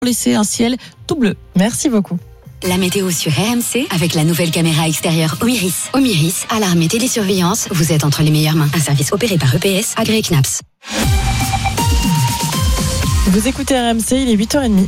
laisser un ciel tout bleu. Merci beaucoup. La météo sur RMC avec la nouvelle caméra extérieure Omiris. Omiris, alarme et télésurveillance, vous êtes entre les meilleures mains. Un service opéré par EPS, agréé CNAPS. Vous écoutez RMC, il est 8h30.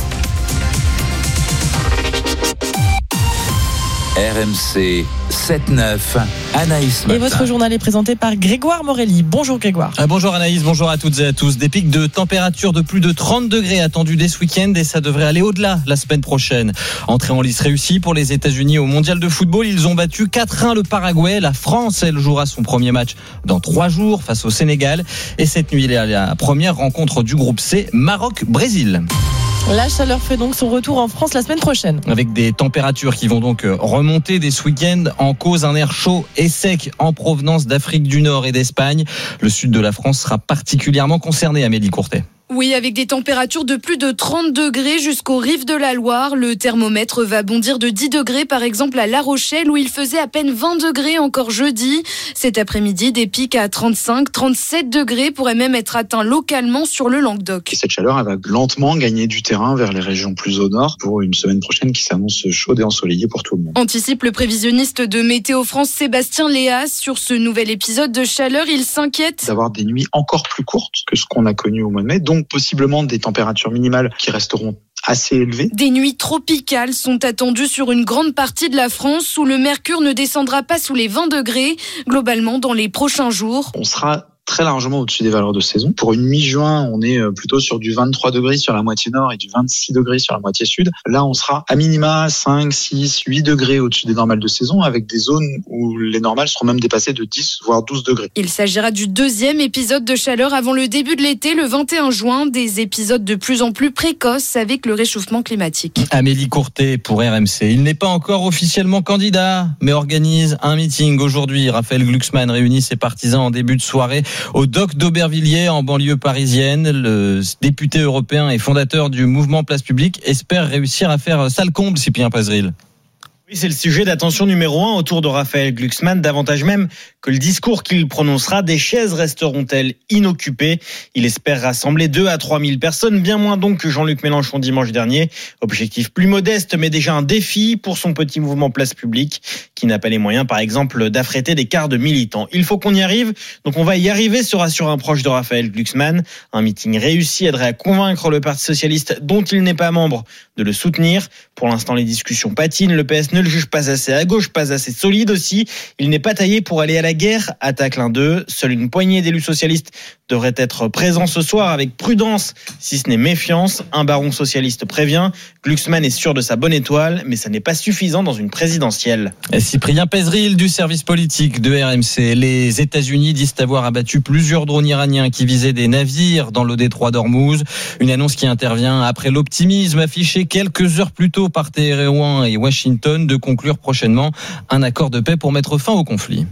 RMC 7-9, Anaïs Matin. Et votre journal est présenté par Grégoire Morelli. Bonjour Grégoire. Bonjour Anaïs, bonjour à toutes et à tous. Des pics de température de plus de 30 degrés attendus dès ce week-end et ça devrait aller au-delà la semaine prochaine. Entrée en lice réussie pour les États-Unis au mondial de football. Ils ont battu 4-1 le Paraguay. La France, elle, jouera son premier match dans 3 jours face au Sénégal. Et cette nuit, il y a la première rencontre du groupe C, Maroc-Brésil. La chaleur fait donc son retour en France la semaine prochaine. Avec des températures qui vont donc remonter dès ce week-end. En cause, un air chaud et sec en provenance d'Afrique du Nord et d'Espagne. Le sud de la France sera particulièrement concerné, Amélie Courtet. Oui, avec des températures de plus de 30 degrés jusqu'aux rives de la Loire. Le thermomètre va bondir de 10 degrés, par exemple, à La Rochelle, où il faisait à peine 20 degrés encore jeudi. Cet après-midi, des pics à 35, 37 degrés pourraient même être atteints localement sur le Languedoc. Et cette chaleur, elle va lentement gagner du terrain vers les régions plus au nord pour une semaine prochaine qui s'annonce chaude et ensoleillée pour tout le monde. Anticipe le prévisionniste de Météo France, Sébastien Léas. Sur ce nouvel épisode de chaleur, il s'inquiète d'avoir des nuits encore plus courtes que ce qu'on a connu au mois de mai, donc possiblement des températures minimales qui resteront assez élevées. Des nuits tropicales sont attendues sur une grande partie de la France où le mercure ne descendra pas sous les 20 degrés. Globalement, dans les prochains jours, on sera très largement au-dessus des valeurs de saison. Pour une mi-juin, on est plutôt sur du 23 degrés sur la moitié nord et du 26 degrés sur la moitié sud. Là, on sera à minima 5, 6, 8 degrés au-dessus des normales de saison, avec des zones où les normales seront même dépassées de 10, voire 12 degrés. Il s'agira du deuxième épisode de chaleur avant le début de l'été, le 21 juin. Des épisodes de plus en plus précoces avec le réchauffement climatique. Amélie Courtet pour RMC. Il n'est pas encore officiellement candidat, mais organise un meeting aujourd'hui. Raphaël Glucksmann réunit ses partisans en début de soirée au dock d'Aubervilliers en banlieue parisienne. Le député européen et fondateur du mouvement Place Publique espère réussir à faire sale comble, Cyprien Pazril. Oui, c'est le sujet d'attention numéro 1 autour de Raphaël Glucksmann, davantage même que le discours qu'il prononcera. Des chaises resteront-elles inoccupées? Il espère rassembler 2 à 3 000 personnes, bien moins donc que Jean-Luc Mélenchon dimanche dernier. Objectif plus modeste, mais déjà un défi pour son petit mouvement Place Publique, qui n'a pas les moyens, par exemple, d'affréter des quarts de militants. Il faut qu'on y arrive, donc on va y arriver, se rassure un proche de Raphaël Glucksmann. Un meeting réussi aiderait à convaincre le Parti Socialiste, dont il n'est pas membre, de le soutenir. Pour l'instant, les discussions patinent. Le PS ne le juge pas assez à gauche, pas assez solide aussi. Il n'est pas taillé pour aller à la guerre, attaque l'un d'eux. Seule une poignée d'élus socialistes devrait être présents ce soir avec prudence, si ce n'est méfiance. Un baron socialiste prévient. Glucksmann est sûr de sa bonne étoile, mais ça n'est pas suffisant dans une présidentielle. Cyprien Pezril du service politique de RMC. Les États-Unis disent avoir abattu plusieurs drones iraniens qui visaient des navires dans le détroit d'Ormuz. Une annonce qui intervient après l'optimisme affiché quelques heures plus tôt par Téhéran et Washington de conclure prochainement un accord de paix pour mettre fin au conflit.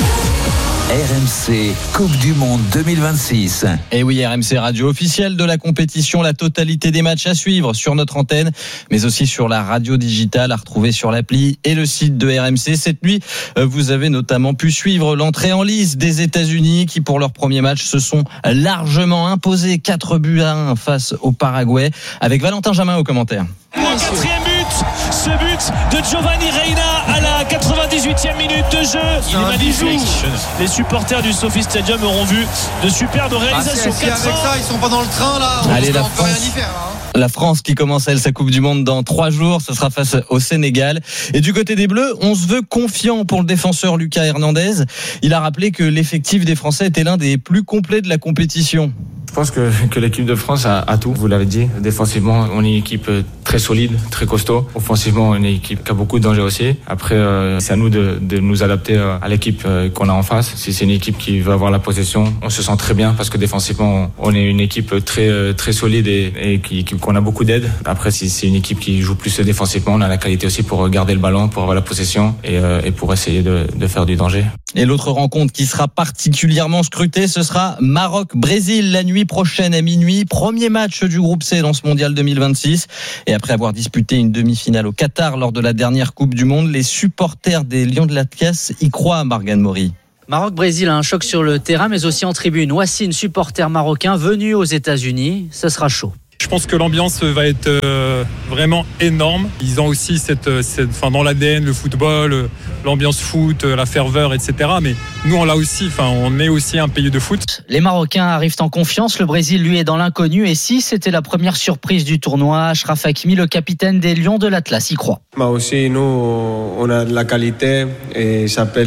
RMC Coupe du Monde 2026. Et oui, RMC radio officielle de la compétition, la totalité des matchs à suivre sur notre antenne, mais aussi sur la radio digitale à retrouver sur l'appli et le site de RMC. Cette nuit, vous avez notamment pu suivre l'entrée en lice des États-Unis qui, pour leur premier match, se sont largement imposés 4-1 face au Paraguay, avec Valentin Jamin au commentaire. Le quatrième but, ce but de Giovanni Reina à la 98e minute de jeu. Il est magnifique. Les supporters du SoFi Stadium auront vu de superbes réalisations. Avec ça, ils sont pas dans le train là. Allez, on peut rien y faire là. La France qui commence elle sa Coupe du Monde dans 3 jours, ce sera face au Sénégal. Et du côté des Bleus, on se veut confiant pour le défenseur Lucas Hernandez. Il a rappelé que l'effectif des Français était l'un des plus complets de la compétition. Je pense que l'équipe de France a tout, vous l'avez dit. Défensivement, on est une équipe très solide, très costaud. Offensivement, on est une équipe qui a beaucoup de danger aussi. Après, c'est à nous de nous adapter à l'équipe qu'on a en face. Si c'est une équipe qui veut avoir la possession, on se sent très bien parce que défensivement, on est une équipe très solide et qu'on a beaucoup d'aide. Après, si c'est une équipe qui joue plus défensivement, on a la qualité aussi pour garder le ballon, pour avoir la possession et pour essayer de faire du danger. Et l'autre rencontre qui sera particulièrement scrutée, ce sera Maroc-Brésil la nuit prochaine à minuit. Premier match du groupe C dans ce mondial 2026. Et après avoir disputé une demi-finale au Qatar lors de la dernière Coupe du Monde, les supporters des Lions de l'Atlas y croient, Morgane Maury. Maroc-Brésil a un choc sur le terrain, mais aussi en tribune. Wassine, supporter marocain venu aux États-Unis, ce sera chaud. Je pense que l'ambiance va être vraiment énorme. Ils ont aussi dans l'ADN, le football, l'ambiance foot, la ferveur, etc. Mais nous, on l'a aussi. On est aussi un pays de foot. Les Marocains arrivent en confiance. Le Brésil, lui, est dans l'inconnu. Et si c'était la première surprise du tournoi, Achraf Hakimi, le capitaine des Lions de l'Atlas, y croit. Aussi, nous, on a de la qualité. Et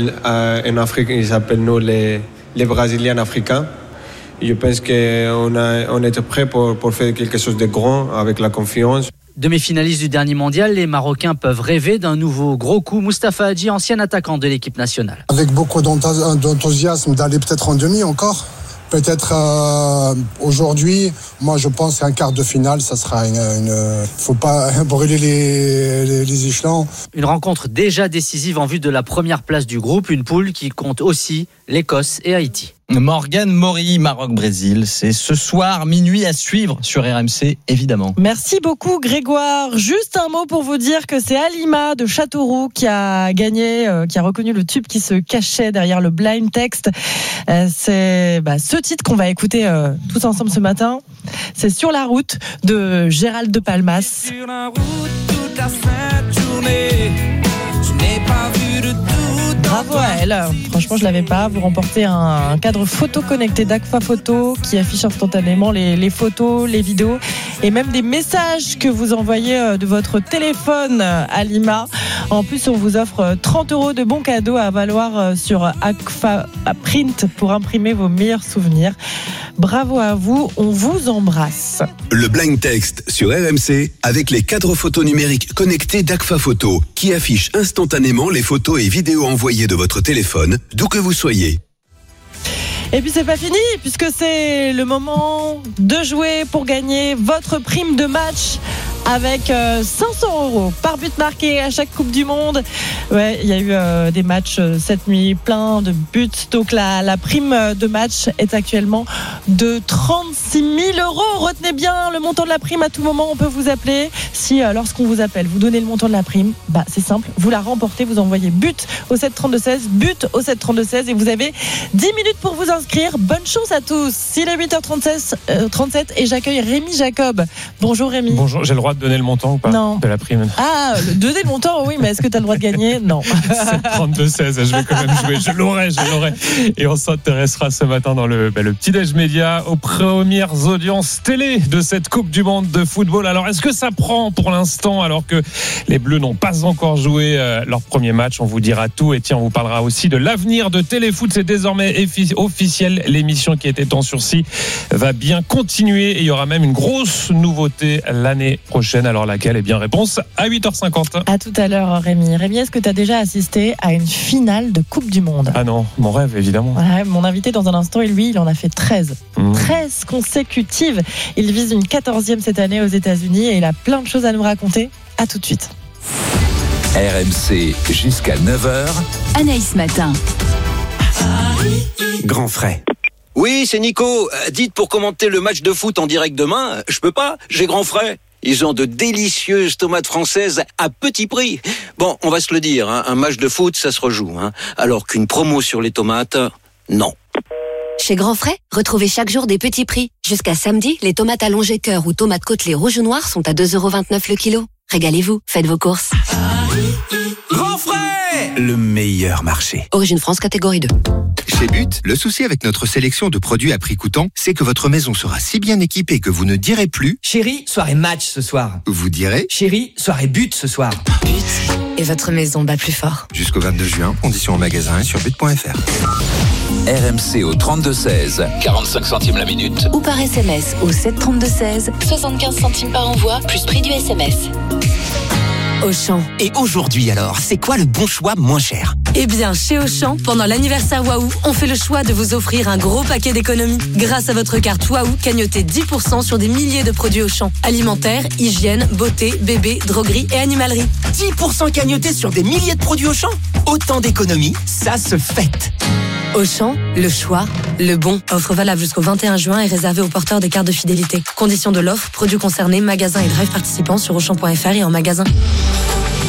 en Afrique, ils s'appellent nous les Brésiliens africains. Je pense qu'on est prêt pour faire quelque chose de grand avec la confiance. Demi-finaliste du dernier mondial, les Marocains peuvent rêver d'un nouveau gros coup. Moustapha Hadji, ancien attaquant de l'équipe nationale. Avec beaucoup d'enthousiasme d'aller peut-être en demi encore. Peut-être aujourd'hui, moi je pense qu'un quart de finale, ça sera faut pas brûler les échelons. Une rencontre déjà décisive en vue de la première place du groupe, une poule qui compte aussi l'Écosse et Haïti. Morgane Maury, Maroc-Brésil, c'est ce soir minuit à suivre sur RMC, évidemment. Merci beaucoup Grégoire. Juste un mot pour vous dire que c'est Halima de Châteauroux qui a gagné, qui a reconnu le tube qui se cachait derrière le blind text. C'est ce titre qu'on va écouter tous ensemble ce matin. C'est Sur la route de Gérald de Palmas. Sur la route toute la sainte journée, je n'ai pas vu de tout. Bravo à elle. Franchement, je l'avais pas. Vous remportez un cadre photo connecté d'Agfa Photo qui affiche instantanément les photos, les vidéos et même des messages que vous envoyez de votre téléphone à Lima. En plus, on vous offre 30 € de bons cadeaux à valoir sur Agfa Print pour imprimer vos meilleurs souvenirs. Bravo à vous. On vous embrasse. Le blind text sur RMC avec les cadres photos numériques connectés d'Agfa Photo qui affichent instantanément les photos et vidéos envoyées de votre téléphone, d'où que vous soyez. Et puis c'est pas fini, puisque c'est le moment de jouer pour gagner votre prime de match avec 500 € par but marqué à chaque Coupe du Monde. Ouais, il y a eu des matchs cette nuit, plein de buts. Donc la prime de match est actuellement de 36 000 €. Retenez bien le montant de la prime à tout moment. On peut vous appeler. Si lorsqu'on vous appelle, vous donnez le montant de la prime, c'est simple. Vous la remportez. Vous envoyez but au 732-16, but au 732-16 et vous avez 10 minutes pour vous inscrire. Bonne chance à tous. Il est 8h37 et j'accueille Rémi Jacob. Bonjour Rémi. Bonjour, j'ai le droit de donner le montant ou pas? Non. De la prime. Donner le montant, oui, mais est-ce que tu as le droit de gagner? Non. 32-16, je vais quand même jouer. Je l'aurai. Et on s'intéressera ce matin dans le petit-déj média aux premières audiences télé de cette Coupe du Monde de football. Alors, est-ce que ça prend pour l'instant alors que les Bleus n'ont pas encore joué leur premier match? On vous dira tout. Et tiens, on vous parlera aussi de l'avenir de Téléfoot. C'est désormais officiel. L'émission qui était en sursis va bien continuer. Et il y aura même une grosse nouveauté l'année prochaine. Alors laquelle? Réponse à 8h50. À tout à l'heure Rémi. Rémi, est-ce que tu as déjà assisté à une finale de Coupe du Monde? Ah non, mon rêve évidemment. Ouais, mon invité dans un instant, et lui, il en a fait 13. 13 consécutives. Il vise une 14e cette année aux États-Unis et il a plein de choses à nous raconter. À tout de suite. RMC jusqu'à 9h. Anaïs Matin. Grand frais. Oui, c'est Nico. Dites, pour commenter le match de foot en direct demain, je peux pas, j'ai grand frais. Ils ont de délicieuses tomates françaises à petit prix. Bon, on va se le dire, un match de foot, ça se rejoue. Alors qu'une promo sur les tomates, non. Chez Grand Frais, retrouvez chaque jour des petits prix. Jusqu'à samedi, les tomates allongées cœur ou tomates côtelées rouges ou noires sont à 2,29 € le kilo. Régalez-vous, faites vos courses. Grand frais, le meilleur marché. Origine France, catégorie 2. Chez But, le souci avec notre sélection de produits à prix coûtant, c'est que votre maison sera si bien équipée que vous ne direz plus « Chérie, soirée match ce soir ». Vous direz « Chérie, soirée but ce soir ». But, et votre maison bat plus fort. Jusqu'au 22 juin, conditions en magasin et sur but.fr. RMC au 32-16, 45 centimes la minute. Ou par SMS au 732-16, 75 centimes par envoi, plus prix du SMS. Auchan. Et aujourd'hui alors, c'est quoi le bon choix moins cher? Eh bien, chez Auchan, pendant l'anniversaire Waouh, on fait le choix de vous offrir un gros paquet d'économies. Grâce à votre carte Waouh, cagnotez 10% sur des milliers de produits Auchan. Alimentaire, hygiène, beauté, bébé, droguerie et animalerie. 10% cagnotés sur des milliers de produits Auchan? Autant d'économies, ça se fête. Auchan, le choix, le bon. Offre valable jusqu'au 21 juin et réservée aux porteurs des cartes de fidélité. Conditions de l'offre, produits concernés, magasins et drive participants sur Auchan.fr et en magasin.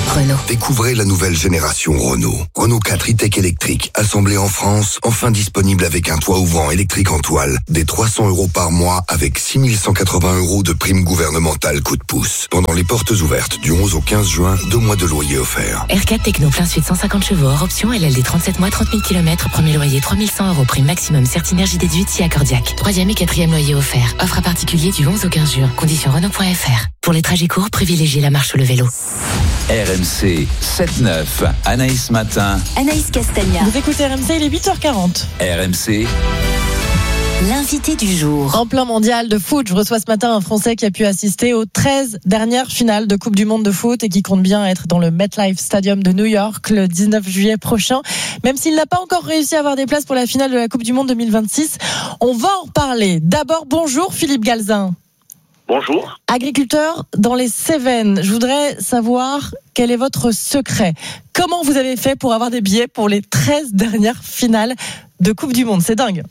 Renault. Découvrez la nouvelle génération Renault. Renault 4 e-Tech électrique, assemblé en France, enfin disponible avec un toit ouvrant électrique en toile, des 300 € par mois avec 6180 € de prime gouvernementale coup de pouce. Pendant les portes ouvertes du 11 au 15 juin, 2 mois de loyer offerts. R4 Techno plein sud 150 chevaux hors option, LLD 37 mois, 30 000 km, premier loyer 3100 €, prime maximum Certinergie déduite si accordiaque. 3e et 4e loyer offert. Offre à particulier du 11 au 15 juin. Conditions Renault.fr. Pour les trajets courts, privilégiez la marche ou le vélo. RMC 7-9, Anaïs Matin. Anaïs Castagna. Vous écoutez RMC, il est 8h40. RMC. L'invité du jour. En plein mondial de foot, je reçois ce matin un Français qui a pu assister aux 13 dernières finales de Coupe du Monde de foot et qui compte bien être dans le MetLife Stadium de New York le 19 juillet prochain. Même s'il n'a pas encore réussi à avoir des places pour la finale de la Coupe du Monde 2026, on va en reparler. D'abord, bonjour Philippe Galzin. Bonjour. Agriculteur dans les Cévennes. Je voudrais savoir quel est votre secret. Comment vous avez fait pour avoir des billets pour les 13 dernières finales de Coupe du Monde? C'est dingue.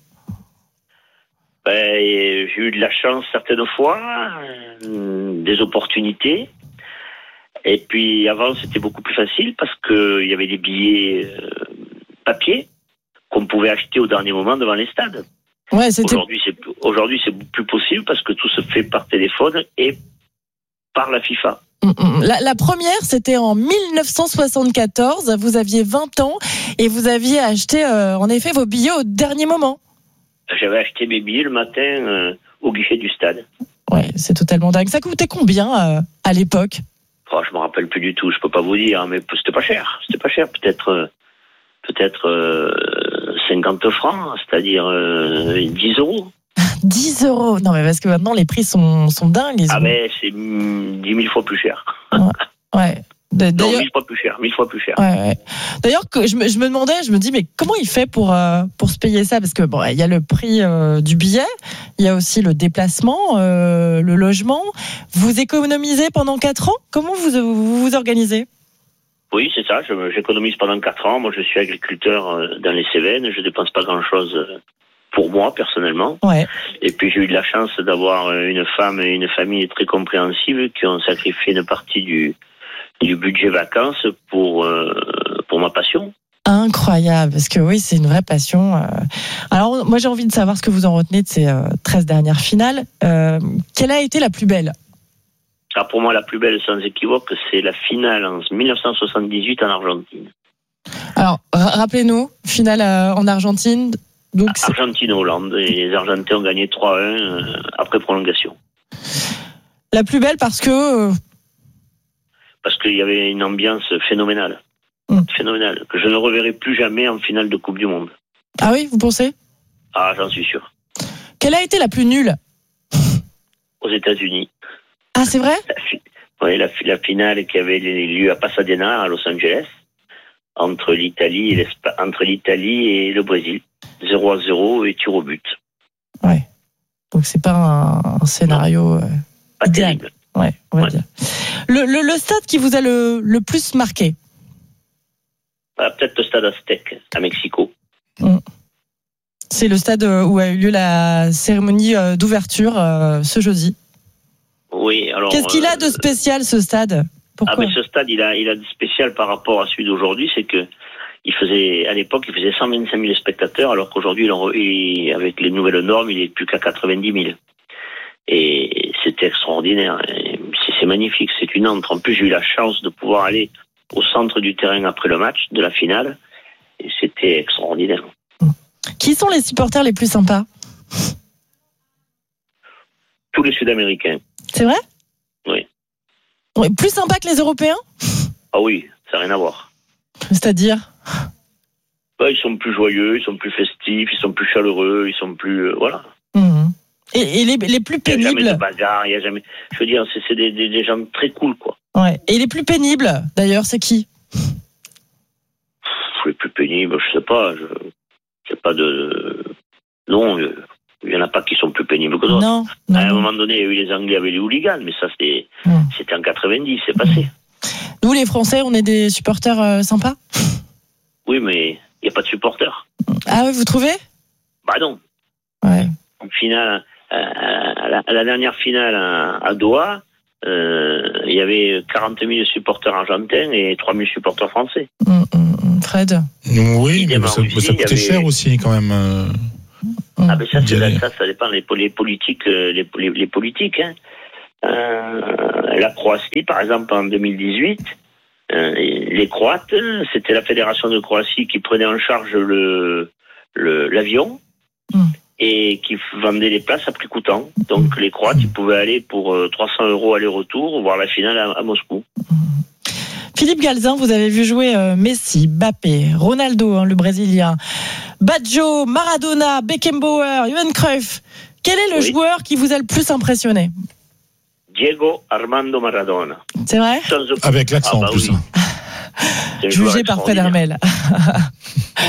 J'ai eu de la chance certaines fois, des opportunités. Et puis avant, c'était beaucoup plus facile parce qu'il y avait des billets papier qu'on pouvait acheter au dernier moment devant les stades. Ouais, Aujourd'hui, c'est plus possible parce que tout se fait par téléphone et par la FIFA. La première, c'était en 1974. Vous aviez 20 ans et vous aviez acheté, en effet, vos billets au dernier moment. J'avais acheté mes billets le matin au guichet du stade. Ouais, c'est totalement dingue. Ça coûtait combien à l'époque? Je me rappelle plus du tout. Je peux pas vous dire, mais c'était pas cher. C'était pas cher. Peut-être 50 francs, c'est-à-dire 10 €. 10 €. Non, mais parce que maintenant, les prix sont dingues. Mais c'est 10 000 fois plus cher. Ouais. Non, 1000 fois plus cher. 1000 fois plus cher. Ouais. D'ailleurs, je me demandais, je me dis, mais comment il fait pour se payer ça? Parce que bon, il y a le prix du billet, il y a aussi le déplacement, le logement. Vous économisez pendant 4 ans? Comment vous organisez? Oui, c'est ça. J'économise pendant 4 ans. Moi, je suis agriculteur dans les Cévennes. Je dépense pas grand-chose pour moi, personnellement. Ouais. Et puis, j'ai eu de la chance d'avoir une femme et une famille très compréhensives qui ont sacrifié une partie du budget vacances pour ma passion. Incroyable, parce que oui, c'est une vraie passion. Alors, moi, j'ai envie de savoir ce que vous en retenez de ces 13 dernières finales. Quelle a été la plus belle? Alors pour moi, la plus belle, sans équivoque, c'est la finale en 1978 en Argentine. Alors, rappelez-nous, finale en Argentine. Donc Argentine-Hollande. Et les Argentins ont gagné 3-1 après prolongation. La plus belle parce que... Parce qu'il y avait une ambiance phénoménale. Phénoménale. Que je ne reverrai plus jamais en finale de Coupe du Monde. Ah oui, vous pensez? Ah, j'en suis sûr. Quelle a été la plus nulle? Aux États-Unis. Ah, c'est vrai? Oui, la finale qui avait lieu à Pasadena, à Los Angeles, entre l'Italie et le Brésil. 0-0 et tir au but. Ouais. Donc c'est pas un scénario pas idéal. Terrible. Ouais, on va dire. Le stade qui vous a le plus marqué? Peut-être le stade Aztec à Mexico. C'est le stade où a eu lieu la cérémonie d'ouverture ce jeudi. Oui, alors. Qu'est-ce qu'il a de spécial, ce stade? Pourquoi? Ce stade, il a de spécial par rapport à celui d'aujourd'hui, c'est que à l'époque, il faisait 125 000 spectateurs, alors qu'aujourd'hui, avec les nouvelles normes, il est plus qu'à 90 000. Et c'était extraordinaire. Et c'est magnifique, c'est une antre. En plus, j'ai eu la chance de pouvoir aller au centre du terrain après le match de la finale, et c'était extraordinaire. Qui sont les supporters les plus sympas? Tous les Sud-Américains. C'est vrai? Oui. Plus sympas que les Européens? Ah oui, ça n'a rien à voir. C'est-à-dire? Ils sont plus joyeux, ils sont plus festifs, ils sont plus chaleureux, ils sont plus... voilà. Et les plus pénibles? Il n'y a jamais de bagarre, il n'y a jamais... Je veux dire, c'est des gens très cool, quoi. Ouais. Et les plus pénibles, d'ailleurs, c'est qui? Les plus pénibles, je sais pas. C'est pas de... Non, il n'y en a pas qui sont plus pénibles que d'autres. Non. À un moment donné, il y a eu les Anglais avec les hooligans, mais ça, c'était en 90, c'est passé. Nous, les Français, on est des supporters sympas? Oui, mais il n'y a pas de supporters. Ah oui, vous trouvez? Bah non. Ouais. En finale, à la dernière finale à Doha, il il y avait 40 000 supporters argentins et 3 000 supporters français. Fred. Oui, mais ça coûtait cher aussi quand même. Ah ben ça dépend les politiques, les politiques. Hein. La Croatie, par exemple, en 2018, les Croates, c'était la fédération de Croatie qui prenait en charge l'avion et qui vendait les places à prix coûtant. Donc les Croates, ils pouvaient aller pour 300 € aller-retour voir la finale à Moscou. Philippe Galzin, vous avez vu jouer Messi, Mbappé, Ronaldo, le Brésilien, Baggio, Maradona, Beckenbauer, Johan Cruyff. Quel est le joueur qui vous a le plus impressionné ? Diego Armando Maradona. C'est vrai ? Avec l'accent en plus. Oui. Jugé par Fred Hermel. Pourquoi ?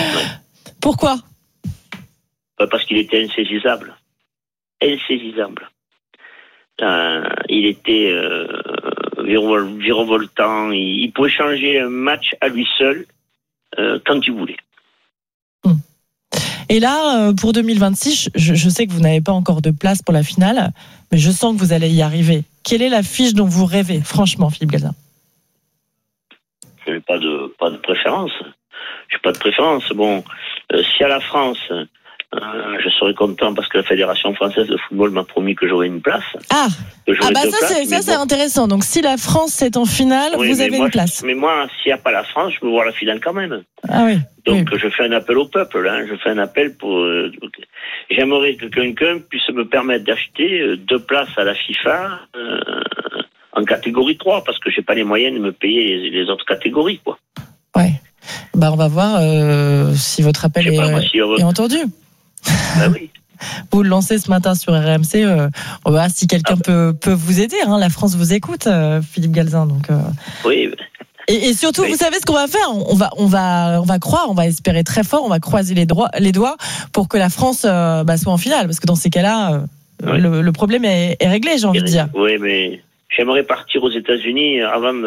Parce qu'il était insaisissable. Il était virevoltant. Il pouvait changer un match à lui seul quand il voulait. Et là, pour 2026, je sais que vous n'avez pas encore de place pour la finale, mais je sens que vous allez y arriver. Quelle est l'affiche dont vous rêvez, franchement, Philippe Galzin ? Je n'ai pas de préférence. Je n'ai pas de préférence. Bon, si à la France, je serais content parce que la Fédération française de football m'a promis que j'aurais une place. Ça c'est intéressant. Donc si la France est en finale, vous avez une place. Mais moi, s'il n'y a pas la France, je veux voir la finale quand même. Ah oui. Donc je fais un appel au peuple. Je fais un appel pour. J'aimerais que quelqu'un puisse me permettre d'acheter 2 places à la FIFA en catégorie 3 parce que j'ai pas les moyens de me payer les autres catégories, quoi. Ouais. On va voir si votre appel est entendu. Ben oui. Vous le lancez ce matin sur RMC. On va voir si quelqu'un peut vous aider. La France vous écoute, Philippe Galzin. Donc. Oui. Et surtout, vous savez ce qu'on va faire ? On va croire, on va espérer très fort, on va croiser les doigts pour que la France soit en finale, parce que dans ces cas-là, le problème est réglé, j'ai envie de dire. Oui, mais j'aimerais partir aux États-Unis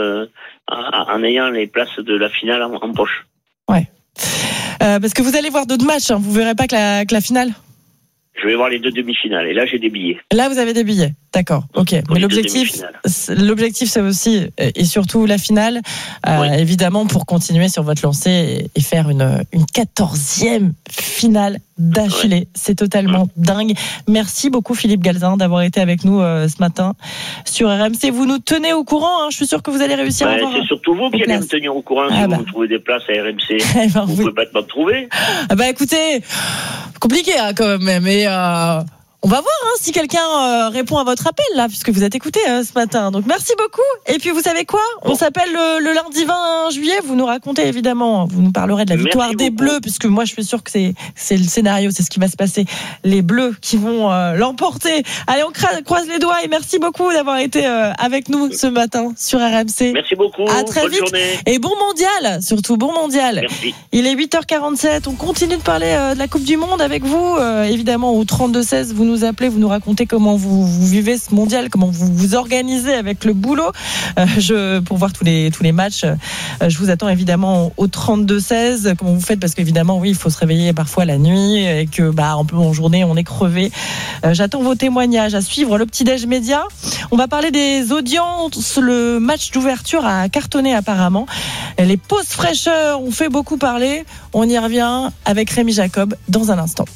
en ayant les places de la finale en poche. Ouais. Parce que vous allez voir d'autres matchs, vous verrez pas que la finale. Je vais voir les 2 demi-finales et là j'ai des billets. Là vous avez des billets, d'accord. Ok. Mais l'objectif c'est aussi et surtout la finale, évidemment pour continuer sur votre lancée et faire une 14e finale d'affilée. Ouais. C'est totalement dingue. Merci beaucoup Philippe Galzin d'avoir été avec nous ce matin sur RMC. Vous nous tenez au courant. Je suis sûr que vous allez réussir à avoir. C'est surtout vous qui allez me tenir au courant si vous trouvez des places à RMC. Vous pouvez pas me trouver. Écoutez, compliqué quand même, mais on va voir si quelqu'un répond à votre appel là, puisque vous êtes écouté ce matin. Donc merci beaucoup. Et puis vous savez quoi ? On s'appelle le lundi 20 juillet. Vous nous racontez évidemment, vous nous parlerez de la victoire des Bleus, puisque moi je suis sûr que c'est le scénario, c'est ce qui va se passer. Les Bleus qui vont l'emporter. Allez, on croise les doigts et merci beaucoup d'avoir été avec nous ce matin sur RMC. Merci beaucoup. À très vite. Journée. Et bon mondial, surtout bon mondial. Merci. Il est 8h47. On continue de parler de la Coupe du Monde avec vous, évidemment au 32-16. Vous nous appelez, vous nous racontez comment vous vivez ce mondial, comment vous vous organisez avec le boulot. Pour voir tous les matchs, je vous attends évidemment au 32-16. Comment vous faites ? Parce qu'évidemment, oui, il faut se réveiller parfois la nuit et que en journée, on est crevé. J'attends vos témoignages. À suivre le petit-déj média. On va parler des audiences. Le match d'ouverture a cartonné apparemment. Les pauses fraîcheurs ont fait beaucoup parler. On y revient avec Rémi Jacob dans un instant.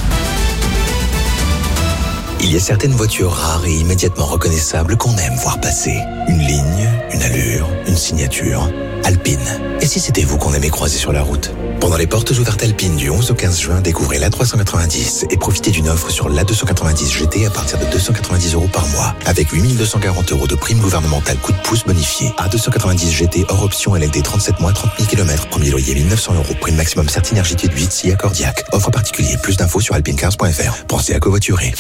Il y a certaines voitures rares et immédiatement reconnaissables qu'on aime voir passer. Une ligne, une allure, une signature. Alpine. Et si c'était vous qu'on aimait croiser sur la route ? Pendant les portes ouvertes Alpine du 11 au 15 juin, découvrez l'A390 et profitez d'une offre sur l'A290 GT à partir de 290 € par mois. Avec 8 240 € de prime gouvernementale coup de pouce bonifié. A290 GT hors option LLD 37 mois, 30 000 km. Premier loyer 1 900 €. Prime maximum Certinergie de 8 si accordiaque. Offre particulier. Plus d'infos sur alpinecars.fr. Pensez à covoiturer.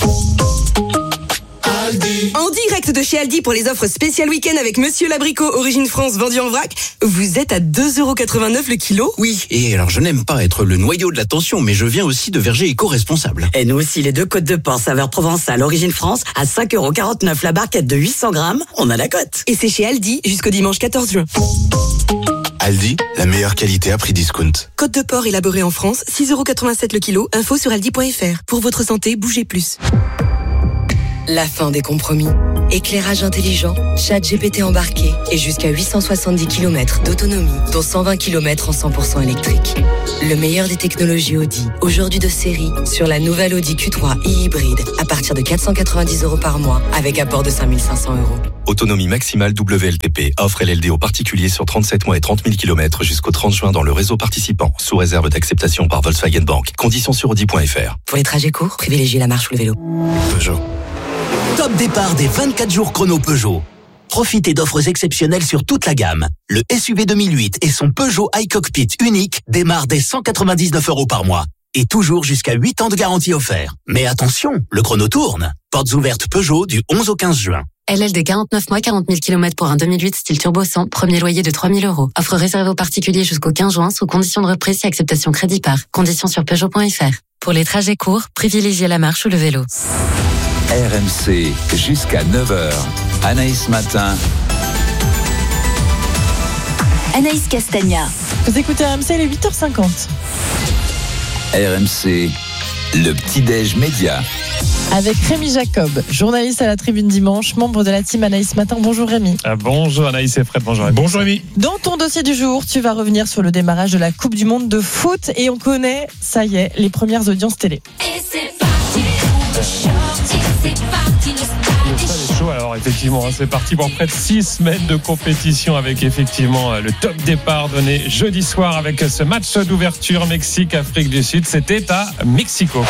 En direct de chez Aldi pour les offres spéciales week-end avec Monsieur Labricot, Origine France, vendu en vrac. Vous êtes à 2,89 € le kilo. Oui, et alors je n'aime pas être le noyau de l'attention, mais je viens aussi de Verger éco-responsable. Et nous aussi, les 2 côtes de porc saveur provençale, Origine France, à 5,49 € la barquette de 800 grammes. On a la cote. Et c'est chez Aldi jusqu'au dimanche 14 juin. Aldi, la meilleure qualité à prix discount. Côte de porc élaborée en France, 6,87 € le kilo. Info sur aldi.fr. Pour votre santé, bougez plus. la fin des compromis. Éclairage intelligent, ChatGPT embarqué et jusqu'à 870 km d'autonomie, dont 120 km en 100% électrique. Le meilleur des technologies Audi, aujourd'hui de série, sur la nouvelle Audi Q3 e-hybride, à partir de 490 € par mois, avec apport de 5 500 €. Autonomie maximale WLTP. Offre LLD aux particuliers sur 37 mois et 30 000 km jusqu'au 30 juin dans le réseau participant, sous réserve d'acceptation par Volkswagen Bank. Conditions sur Audi.fr. Pour les trajets courts, privilégiez la marche ou le vélo. Peugeot. Top départ des 24 jours chrono Peugeot. Profitez d'offres exceptionnelles sur toute la gamme. Le SUV 2008 et son Peugeot iCockpit unique démarrent dès 199 € par mois. Et toujours jusqu'à 8 ans de garantie offert. Mais attention, le chrono tourne. Portes ouvertes Peugeot du 11 au 15 juin. LLD 49 mois, 40 000 km pour un 2008 style turbo 100, premier loyer de 3 000 €. Offre réservée aux particuliers jusqu'au 15 juin sous condition de reprise et acceptation crédit par. Conditions sur Peugeot.fr. Pour les trajets courts, privilégiez la marche ou le vélo. RMC jusqu'à 9h. Anaïs Matin. Anaïs Castagna. Vous écoutez RMC, il est 8h50. RMC, le petit-déj média. Avec Rémi Jacob, journaliste à la Tribune Dimanche, membre de la team Anaïs Matin. Bonjour Rémi. Bonjour Anaïs et Fred, bonjour Rémi. Bonjour Rémi. Dans ton dossier du jour, tu vas revenir sur le démarrage de la Coupe du Monde de foot et on connaît, ça y est, les premières audiences télé. Et c'est parti, c'est parti, le stade est chaud. Alors effectivement, c'est parti pour près de 6 semaines de compétition avec effectivement le top départ donné jeudi soir avec ce match d'ouverture Mexique-Afrique du Sud. C'était à Mexico.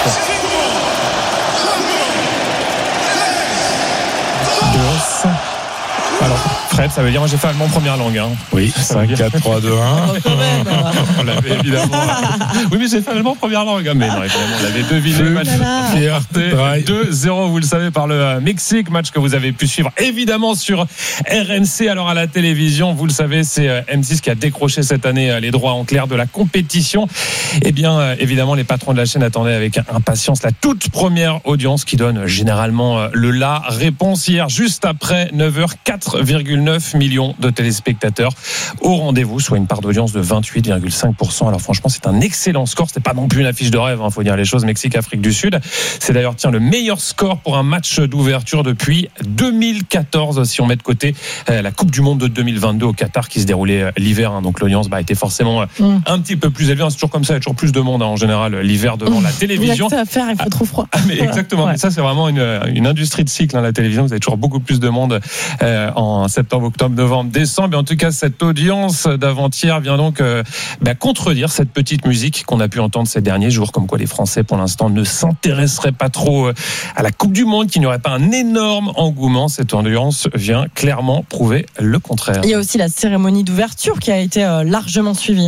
Alors, Fred, ça veut dire moi j'ai fait allemand première langue. Hein. Oui, 5, 4, 3, 2, 1. On l'avait évidemment. Oui, mais j'ai fait allemand première langue. Mais non, évidemment, on l'avait deviné. Match fierté 2-0, vous le savez, par le Mexique. Match que vous avez pu suivre évidemment sur RMC. Alors à la télévision, vous le savez, c'est M6 qui a décroché cette année les droits en clair de la compétition. Eh bien, évidemment, les patrons de la chaîne attendaient avec impatience la toute première audience qui donne généralement le la réponse. Hier, juste après 9h, 4,9 millions de téléspectateurs au rendez-vous, soit une part d'audience de 28,5%. Alors franchement, c'est un excellent score. C'était pas non plus une affiche de rêve, faut dire les choses. Mexique-Afrique du Sud, c'est d'ailleurs le meilleur score pour un match d'ouverture depuis 2014, si on met de côté la Coupe du Monde de 2022 au Qatar qui se déroulait l'hiver. Donc l'audience était forcément un petit peu plus élevée. C'est toujours comme ça, il y a toujours plus de monde en général l'hiver devant la télévision. Il y a que ça à faire, il faut trop froid. Mais exactement. Ouais. Mais ça, c'est vraiment une industrie de cycle, la télévision. Vous avez toujours beaucoup plus de monde en septembre, octobre, novembre, décembre. Et en tout cas, cette audience d'avant-hier vient donc contredire cette petite musique qu'on a pu entendre ces derniers jours, comme quoi les Français, pour l'instant, ne s'intéresseraient pas trop à la Coupe du Monde, qu'il n'y aurait pas un énorme engouement. Cette audience vient clairement prouver le contraire. Il y a aussi la cérémonie d'ouverture qui a été largement suivie.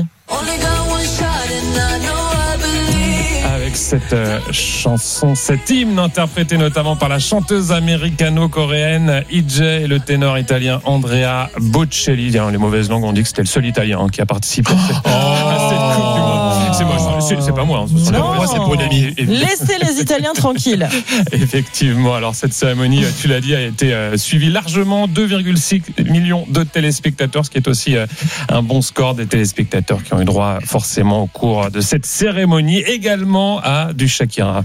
Avec cette chanson, cet hymne interprété notamment par la chanteuse américano-coréenne EJ et le ténor italien Andrea Bocelli. Dans les mauvaises langues, on dit que c'était le seul Italien qui a participé à cette Coupe du Monde. C'est pas moi. Moi, c'est pour une amie. Laissez les Italiens tranquilles. Effectivement. Alors cette cérémonie, tu l'as dit, a été suivie largement. 2,6 millions de téléspectateurs, ce qui est aussi un bon score des téléspectateurs qui ont eu droit forcément au cours de cette cérémonie. Également à du Shakira.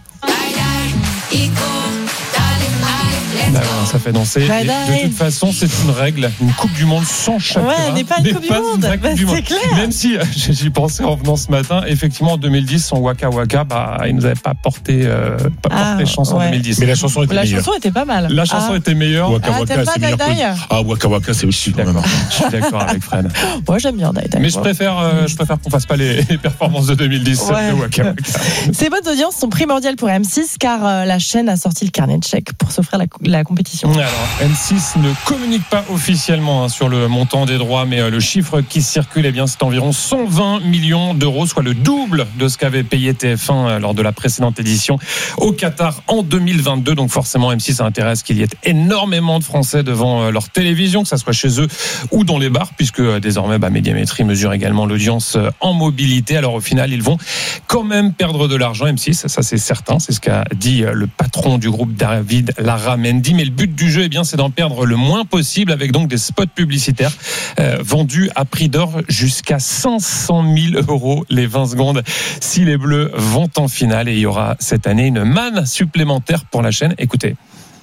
Ça fait danser. Et de toute façon, c'est une règle. Une Coupe du Monde sans Shakira. Ouais, n'est pas une Coupe du Monde. C'est clair. Même si j'y pensais en venant ce matin, effectivement, en 2010, son Waka Waka, il nous avait pas porté chance en 2010. Mais la chanson était meilleure. La chanson était pas mal. La chanson était meilleure. Waka Waka, c'est meilleur que... Waka Waka, c'est aussi d'accord. Je suis d'accord avec Fred. Moi, j'aime bien Dai Dai. Mais je préfère qu'on fasse pas les performances de 2010 de Waka Waka. Ces bonnes audiences sont primordiales pour M6 car la chaîne a sorti le carnet de chèques pour s'offrir la compétition. Alors, M6 ne communique pas officiellement sur le montant des droits, mais le chiffre qui circule, c'est environ 120 millions d'euros, soit le double de ce qu'avait payé TF1 lors de la précédente édition au Qatar en 2022. Donc forcément, M6 intéresse qu'il y ait énormément de Français devant leur télévision, que ça soit chez eux ou dans les bars, puisque désormais, Médiamétrie mesure également l'audience en mobilité. Alors au final, ils vont quand même perdre de l'argent, M6, ça c'est certain, c'est ce qu'a dit le patron du groupe, David Larramendi. Mais le but du jeu, c'est d'en perdre le moins possible, avec donc des spots publicitaires vendus à prix d'or jusqu'à 500 000 € les 20 secondes si les Bleus vont en finale. Et il y aura cette année une manne supplémentaire pour la chaîne. Écoutez.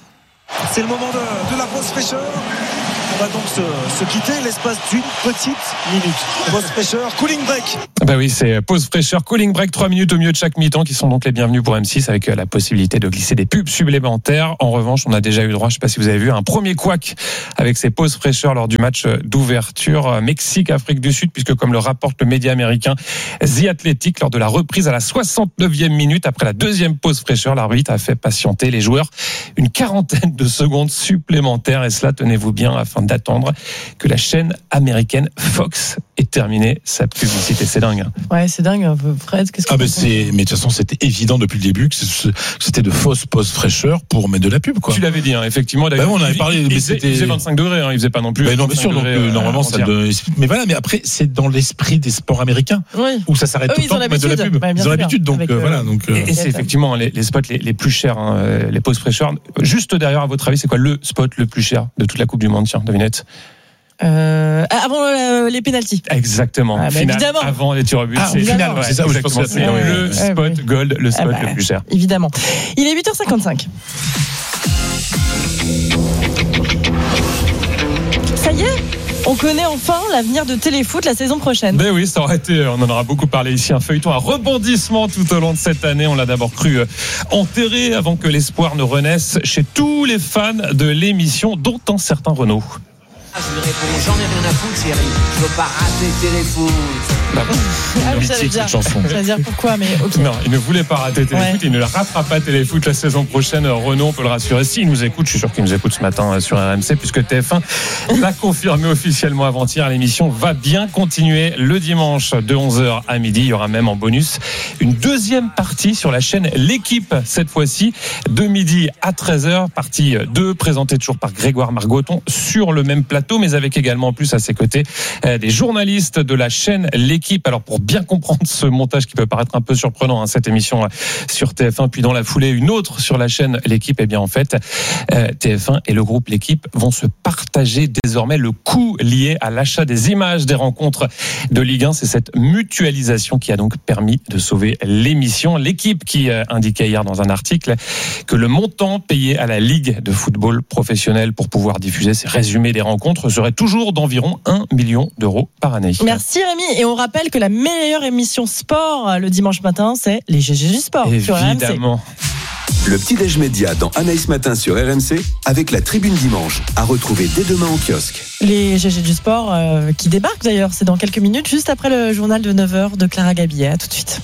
C'est le moment de la pause fraîcheur. On va donc se quitter l'espace d'une petite minute. Pause fraîcheur, cooling break. Bah oui, c'est pause fraîcheur, cooling break, 3 minutes au milieu de chaque mi-temps qui sont donc les bienvenus pour M6 avec la possibilité de glisser des pubs supplémentaires. En revanche, on a déjà eu droit, je ne sais pas si vous avez vu, un premier couac avec ces pauses fraîcheurs lors du match d'ouverture Mexique-Afrique du Sud, puisque comme le rapporte le média américain The Athletic, lors de la reprise à la 69e minute, après la deuxième pause fraîcheur, l'arbitre a fait patienter les joueurs une quarantaine de secondes supplémentaires, et cela, tenez-vous bien, afin d'attendre que la chaîne américaine Fox ait terminé sa publicité. C'est dingue. Ouais, c'est dingue. Fred, qu'est-ce que mais de toute façon, c'était évident depuis le début que c'était de fausses pauses fraîcheurs pour mettre de la pub, quoi. Tu l'avais dit, hein, effectivement. On avait parlé, il faisait 25 degrés, hein, il faisait pas non plus. Non, bien sûr, donc normalement, ça donne. Mais voilà, mais après, c'est dans l'esprit des sports américains où ça s'arrête tout le temps pour mettre de la pub. Ils ont l'habitude, donc voilà. Et c'est effectivement les spots les plus chers, hein, les pauses fraîcheurs. Juste derrière, à votre avis, c'est quoi le spot le plus cher de toute la Coupe du Monde? Tiens, devinette. Avant les pénaltys. Exactement. Évidemment. Avant les tirs au but. C'est final. C'est ça où je pense que c'est le spot gold, le spot le plus cher. Évidemment. Il est 8h55. Ça y est, on connaît enfin l'avenir de Téléfoot la saison prochaine. Ben oui, ça aurait été, on en aura beaucoup parlé ici, un feuilleton à rebondissement tout au long de cette année. On l'a d'abord cru enterré avant que l'espoir ne renaisse chez tous les fans de l'émission, dont un certain Renaud. Je lui réponds, j'en ai rien à foutre, chérie. Je veux pas rater Téléfoot. J'allais dire pourquoi, mais ok. Non, il ne voulait pas rater Téléfoot, il ne ratera pas Téléfoot la saison prochaine. Renaud, on peut le rassurer. S'il nous écoute, je suis sûr qu'il nous écoute ce matin sur RMC, puisque TF1 l'a confirmé officiellement avant-hier. L'émission va bien continuer le dimanche de 11h à midi. Il y aura même en bonus une deuxième partie sur la chaîne L'équipe, cette fois-ci, de midi à 13h. Partie 2, présentée toujours par Grégoire Margoton sur le même plateau, mais avec également en plus à ses côtés des journalistes de la chaîne L'équipe. Alors pour bien comprendre ce montage qui peut paraître un peu surprenant, cette émission sur TF1 puis dans la foulée une autre sur la chaîne L'équipe, et bien en fait TF1 et le groupe L'équipe vont se partager désormais le coût lié à l'achat des images des rencontres de Ligue 1. C'est cette mutualisation qui a donc permis de sauver l'émission. L'équipe qui indiquait hier dans un article que le montant payé à la Ligue de football professionnel pour pouvoir diffuser ces résumés des rencontres serait toujours d'environ 1 million d'euros par année. Merci Rémi, et on rappelle que la meilleure émission sport le dimanche matin, c'est les GG du sport. Évidemment. Le petit-déj média dans Anaïs Matin sur RMC avec la Tribune Dimanche, à retrouver dès demain en kiosque. Les GG du sport qui débarquent d'ailleurs, c'est dans quelques minutes, juste après le journal de 9h de Clara Gabillet. À tout de suite.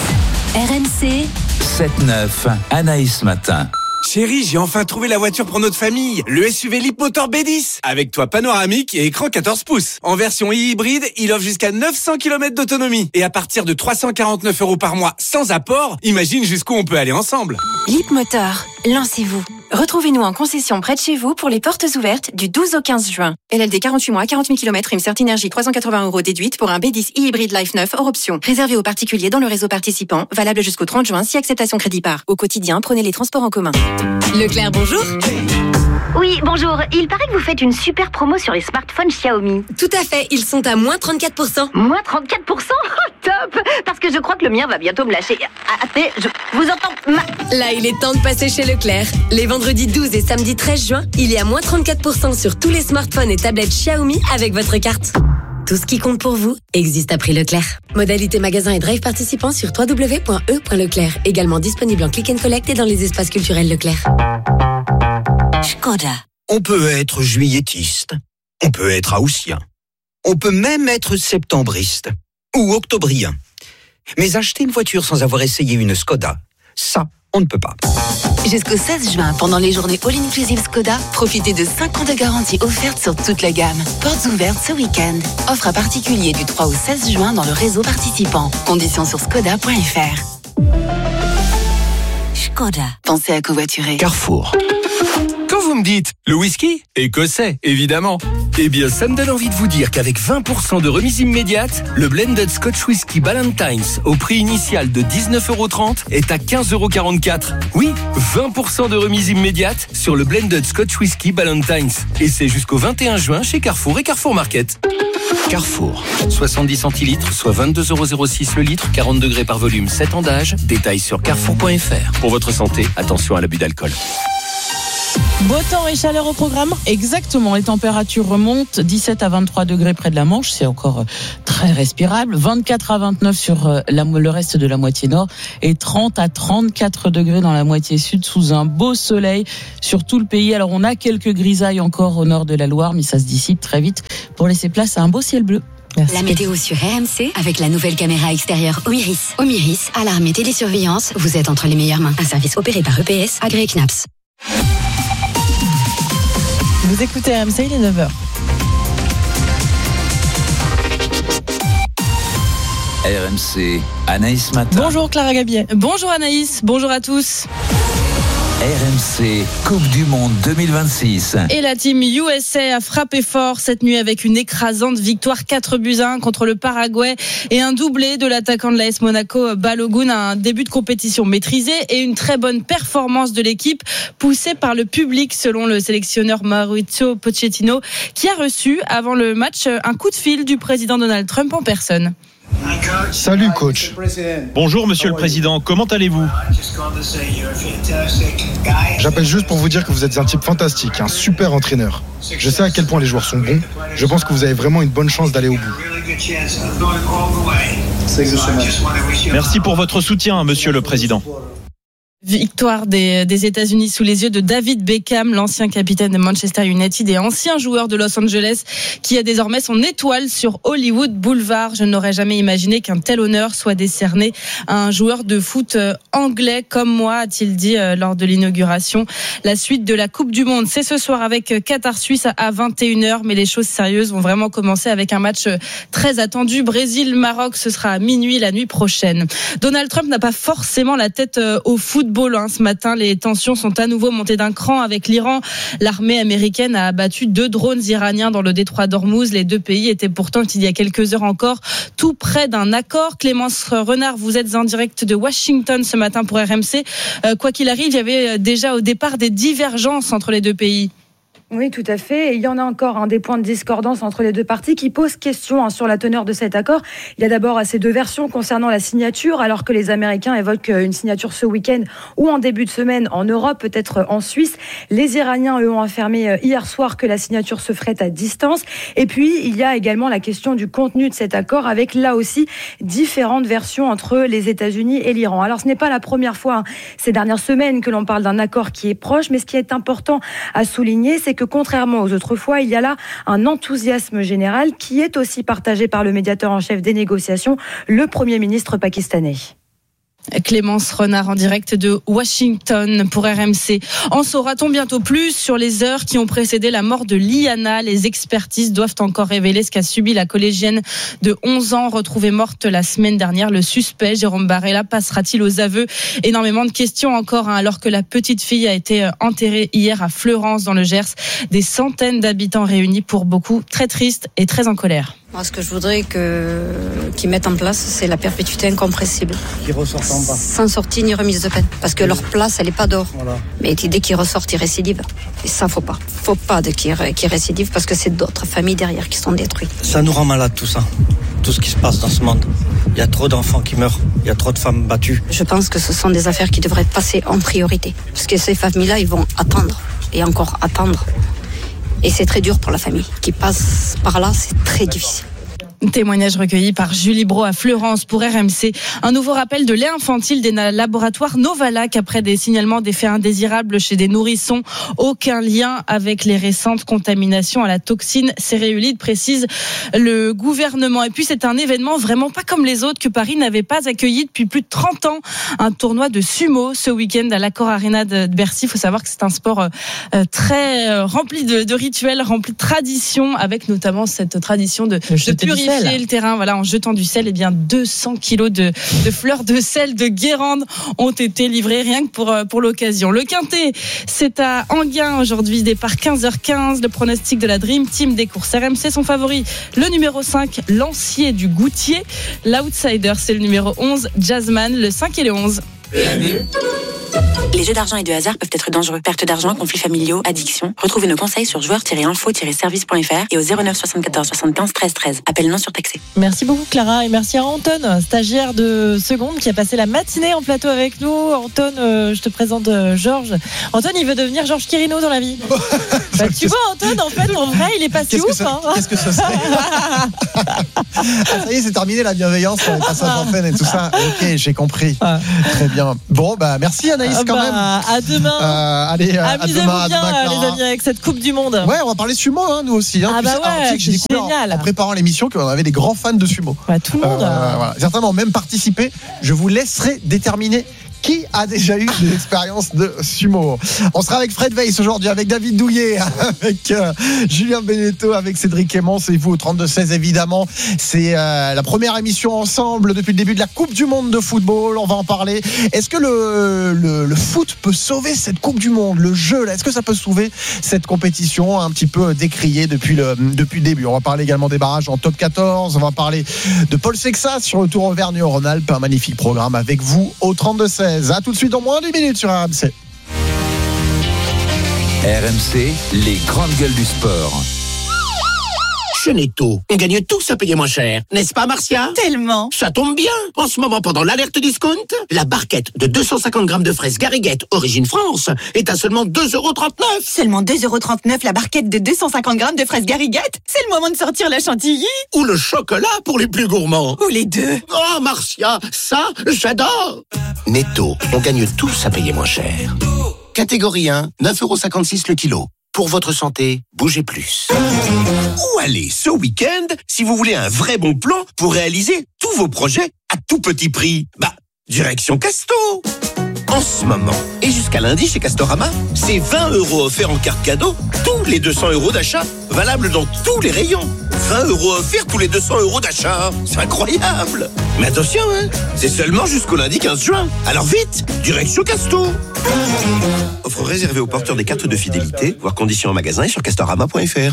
RMC 7-9, Anaïs Matin. Chérie, j'ai enfin trouvé la voiture pour notre famille. Le SUV Leapmotor B10. Avec toit panoramique et écran 14 pouces. En version hybride, il offre jusqu'à 900 km d'autonomie. Et à partir de 349 € par mois sans apport, imagine jusqu'où on peut aller ensemble. Leapmotor, lancez-vous. Retrouvez-nous en concession près de chez vous pour les portes ouvertes du 12 au 15 juin. LLD 48 mois, 40 000 km, une Certi Énergie 380 € déduite pour un B10 e-hybride Life 9 hors option. Réservé aux particuliers dans le réseau participant, valable jusqu'au 30 juin si acceptation crédit par. Au quotidien, prenez les transports en commun. Leclerc, bonjour. Oui, bonjour. Il paraît que vous faites une super promo sur les smartphones Xiaomi. Tout à fait, ils sont à moins 34%. Moins 34%? Oh, top! Parce que je crois que le mien va bientôt me lâcher. Attendez, je vous entends. Là, il est temps de passer chez Leclerc. Les vendredis 12 et samedi 13 juin, il y a moins 34% sur tous les smartphones et tablettes Xiaomi avec votre carte. Tout ce qui compte pour vous existe à prix Leclerc. Modalité magasin et drive participants sur www.e.leclerc. Également disponible en click and collect et dans les espaces culturels Leclerc. Škoda. On peut être juilletiste, on peut être haussien, on peut même être septembriste ou octobrien. Mais acheter une voiture sans avoir essayé une Škoda, ça, on ne peut pas. Jusqu'au 16 juin, pendant les journées All Inclusive Škoda, profitez de 5 ans de garantie offerte sur toute la gamme. Portes ouvertes ce week-end. Offre à particulier du 3 au 16 juin dans le réseau participant. Conditions sur škoda.fr. Škoda. Pensez à covoiturer. Carrefour. Quand vous me dites le whisky écossais, évidemment. Eh bien, ça me donne envie de vous dire qu'avec 20% de remise immédiate, le blended Scotch Whisky Ballantines au prix initial de 19,30 € est à 15,44 €. Oui, 20% de remise immédiate sur le blended Scotch Whisky Ballantines. Et c'est jusqu'au 21 juin chez Carrefour et Carrefour Market. Carrefour. 70 centilitres, soit 22,06 € le litre, 40 degrés par volume, 7 ans d'âge. Détails sur carrefour.fr. Pour votre santé, attention à l'abus d'alcool. Beau temps et chaleur au programme ? Exactement, les températures remontent 17 à 23 degrés près de la Manche, c'est encore très respirable, 24 à 29 sur le reste de la moitié nord et 30 à 34 degrés dans la moitié sud sous un beau soleil sur tout le pays. Alors on a quelques grisailles encore au nord de la Loire, mais ça se dissipe très vite pour laisser place à un beau ciel bleu. Merci. La météo sur RMC avec la nouvelle caméra extérieure Omiris. Omiris, alarme et télésurveillance, vous êtes entre les meilleures mains. Un service opéré par EPS, agréé CNAPS. Vous écoutez RMC, il est 9h. RMC, Anaïs Matin. Bonjour Clara Gabier. Bonjour Anaïs, bonjour à tous. RMC, Coupe du Monde 2026. Et la team USA a frappé fort cette nuit avec une écrasante victoire 4-1 contre le Paraguay et un doublé de l'attaquant de l'AS Monaco Balogun. Un début de compétition maîtrisé et une très bonne performance de l'équipe poussée par le public selon le sélectionneur Mauricio Pochettino qui a reçu avant le match un coup de fil du président Donald Trump en personne. Salut coach. Bonjour monsieur le président, comment allez-vous ? J'appelle juste pour vous dire que vous êtes un type fantastique, un super entraîneur. Je sais à quel point les joueurs sont bons. Je pense que vous avez vraiment une bonne chance d'aller au bout. Merci pour votre soutien, monsieur le président. Victoire des États-Unis sous les yeux de David Beckham, l'ancien capitaine de Manchester United et ancien joueur de Los Angeles, qui a désormais son étoile sur Hollywood Boulevard. Je n'aurais jamais imaginé qu'un tel honneur soit décerné à un joueur de foot anglais comme moi, a-t-il dit lors de l'inauguration. La suite de la Coupe du Monde, c'est ce soir avec Qatar-Suisse à 21h, mais les choses sérieuses vont vraiment commencer avec un match très attendu. Brésil-Maroc, ce sera à minuit la nuit prochaine. Donald Trump n'a pas forcément la tête au football. Ce matin, les tensions sont à nouveau montées d'un cran avec l'Iran. L'armée américaine a abattu 2 drones iraniens dans le détroit d'Ormuz. Les 2 pays étaient pourtant, il y a quelques heures encore, tout près d'un accord. Clémence Renard, vous êtes en direct de Washington ce matin pour RMC. Quoi qu'il arrive, il y avait déjà au départ des divergences entre les 2 pays. Oui, tout à fait. Et il y en a encore des points de discordance entre les 2 parties qui posent question sur la teneur de cet accord. Il y a d'abord ces 2 versions concernant la signature, alors que les Américains évoquent une signature ce week-end ou en début de semaine en Europe, peut-être en Suisse. Les Iraniens, eux, ont affirmé hier soir que la signature se ferait à distance. Et puis, il y a également la question du contenu de cet accord, avec là aussi différentes versions entre les États-Unis et l'Iran. Alors, ce n'est pas la première fois ces dernières semaines que l'on parle d'un accord qui est proche, mais ce qui est important à souligner, c'est que contrairement aux autres fois, il y a là un enthousiasme général qui est aussi partagé par le médiateur en chef des négociations, le Premier ministre pakistanais. Clémence Renard en direct de Washington pour RMC. En saura-t-on bientôt plus sur les heures qui ont précédé la mort de Liana ? Les expertises doivent encore révéler ce qu'a subi la collégienne de 11 ans retrouvée morte la semaine dernière. Le suspect, Jérôme Barella, passera-t-il aux aveux ? Énormément de questions encore, alors que la petite fille a été enterrée hier à Fleurance dans le Gers. Des centaines d'habitants réunis, pour beaucoup très tristes et très en colère. Moi, ce que je voudrais qu'ils mettent en place, c'est la perpétuité incompressible. Qu'ils ressortent en bas. Sans sortie ni remise de peine. Parce que leur place, elle n'est pas d'or. Voilà. Mais dès qu'ils ressortent, ils récidivent. Et ça, faut pas. Faut pas qu'ils récidivent parce que c'est d'autres familles derrière qui sont détruites. Ça nous rend malade, tout ça. Tout ce qui se passe dans ce monde. Il y a trop d'enfants qui meurent. Il y a trop de femmes battues. Je pense que ce sont des affaires qui devraient passer en priorité. Parce que ces familles-là, ils vont attendre. Et encore attendre. Et c'est très dur pour la famille qui passe par là, c'est très difficile. Témoignage recueilli par Julie Brault à Fleurance pour RMC. Un nouveau rappel de lait infantile des laboratoires Novalac après des signalements d'effets indésirables chez des nourrissons. Aucun lien avec les récentes contaminations à la toxine céréulide, précise le gouvernement. Et puis c'est un événement vraiment pas comme les autres que Paris n'avait pas accueilli depuis plus de 30 ans. Un tournoi de sumo ce week-end à l'Accor Arena de Bercy. Il faut savoir que c'est un sport très rempli de rituels, rempli de traditions, avec notamment cette tradition de purifier le terrain, voilà, en jetant du sel. Et bien 200 kilos de fleurs de sel de Guérande ont été livrées rien que pour l'occasion. Le Quintet, c'est à Enghien aujourd'hui, départ 15h15. Le pronostic de la Dream Team des courses RMC, son favori, le numéro 5, Lancier du Goutier. L'outsider, c'est le numéro 11, Jazzman, le 5 et le 11. Les jeux d'argent et de hasard peuvent être dangereux. Perte d'argent, conflits familiaux, addiction. Retrouvez nos conseils sur joueurs-info-service.fr et au 09 74 75 13 13. Appel non surtaxé. Merci beaucoup Clara et merci à Anton, stagiaire de seconde qui a passé la matinée en plateau avec nous. Anton, je te présente Georges. Anton, il veut devenir Georges Quirino dans la vie. Tu vois Anton, en fait, en vrai, il est pas si ouf. Qu'est-ce que ça serait ça y est, c'est terminé la bienveillance, les passages en peine et tout ça. Ok, j'ai compris. Très bien. Bon, merci Anaïs quand même. À demain. Allez, amusez-vous à bien, demain, les amis, avec cette Coupe du Monde. Ouais, on va parler sumo, nous aussi. C'est génial. En préparant l'émission, qu'on avait des grands fans de sumo. Tout le monde. Voilà. Certains ont même participé. Je vous laisserai déterminer qui a déjà eu des expériences de sumo. On sera avec Fred Weiss aujourd'hui, avec David Douillet, avec Julien Beneteau, avec Cédric Clémence et vous au 32-16 évidemment. C'est la première émission ensemble depuis le début de la Coupe du Monde de football. On va en parler. Est-ce que le foot peut sauver cette Coupe du Monde? Le jeu, là, est-ce que ça peut sauver cette compétition un petit peu décriée depuis le début? On va parler également des barrages en top 14. On va parler de Paul Sexas sur le Tour Auvergne-Rhône-Alpes. Un magnifique programme avec vous au 32-16. A tout de suite dans moins d'1 minute sur RMC. RMC, les grandes gueules du sport. Chez Netto, on gagne tous à payer moins cher. N'est-ce pas, Marcia? Tellement. Ça tombe bien. En ce moment, pendant l'alerte discount, la barquette de 250 grammes de fraises Garriguette, origine France, est à seulement 2,39 €. Seulement 2,39 € la barquette de 250 grammes de fraises Garriguette? C'est le moment de sortir la chantilly. Ou le chocolat pour les plus gourmands. Ou les deux. Oh, Marcia, ça, j'adore. Netto, on gagne tous à payer moins cher. Catégorie 1, 9,56 € le kilo. Pour votre santé, bougez plus. Où aller ce week-end si vous voulez un vrai bon plan pour réaliser tous vos projets à tout petit prix? Direction Casto. En ce moment, et jusqu'à lundi chez Castorama, c'est 20 € offerts en carte cadeau tous les 200 € d'achat, valable dans tous les rayons. 20 € offerts tous les 200 € d'achat. C'est incroyable. Mais attention, c'est seulement jusqu'au lundi 15 juin. Alors vite, direction Casto. Offre réservée aux porteurs des cartes de fidélité, voire conditions en magasin et sur castorama.fr.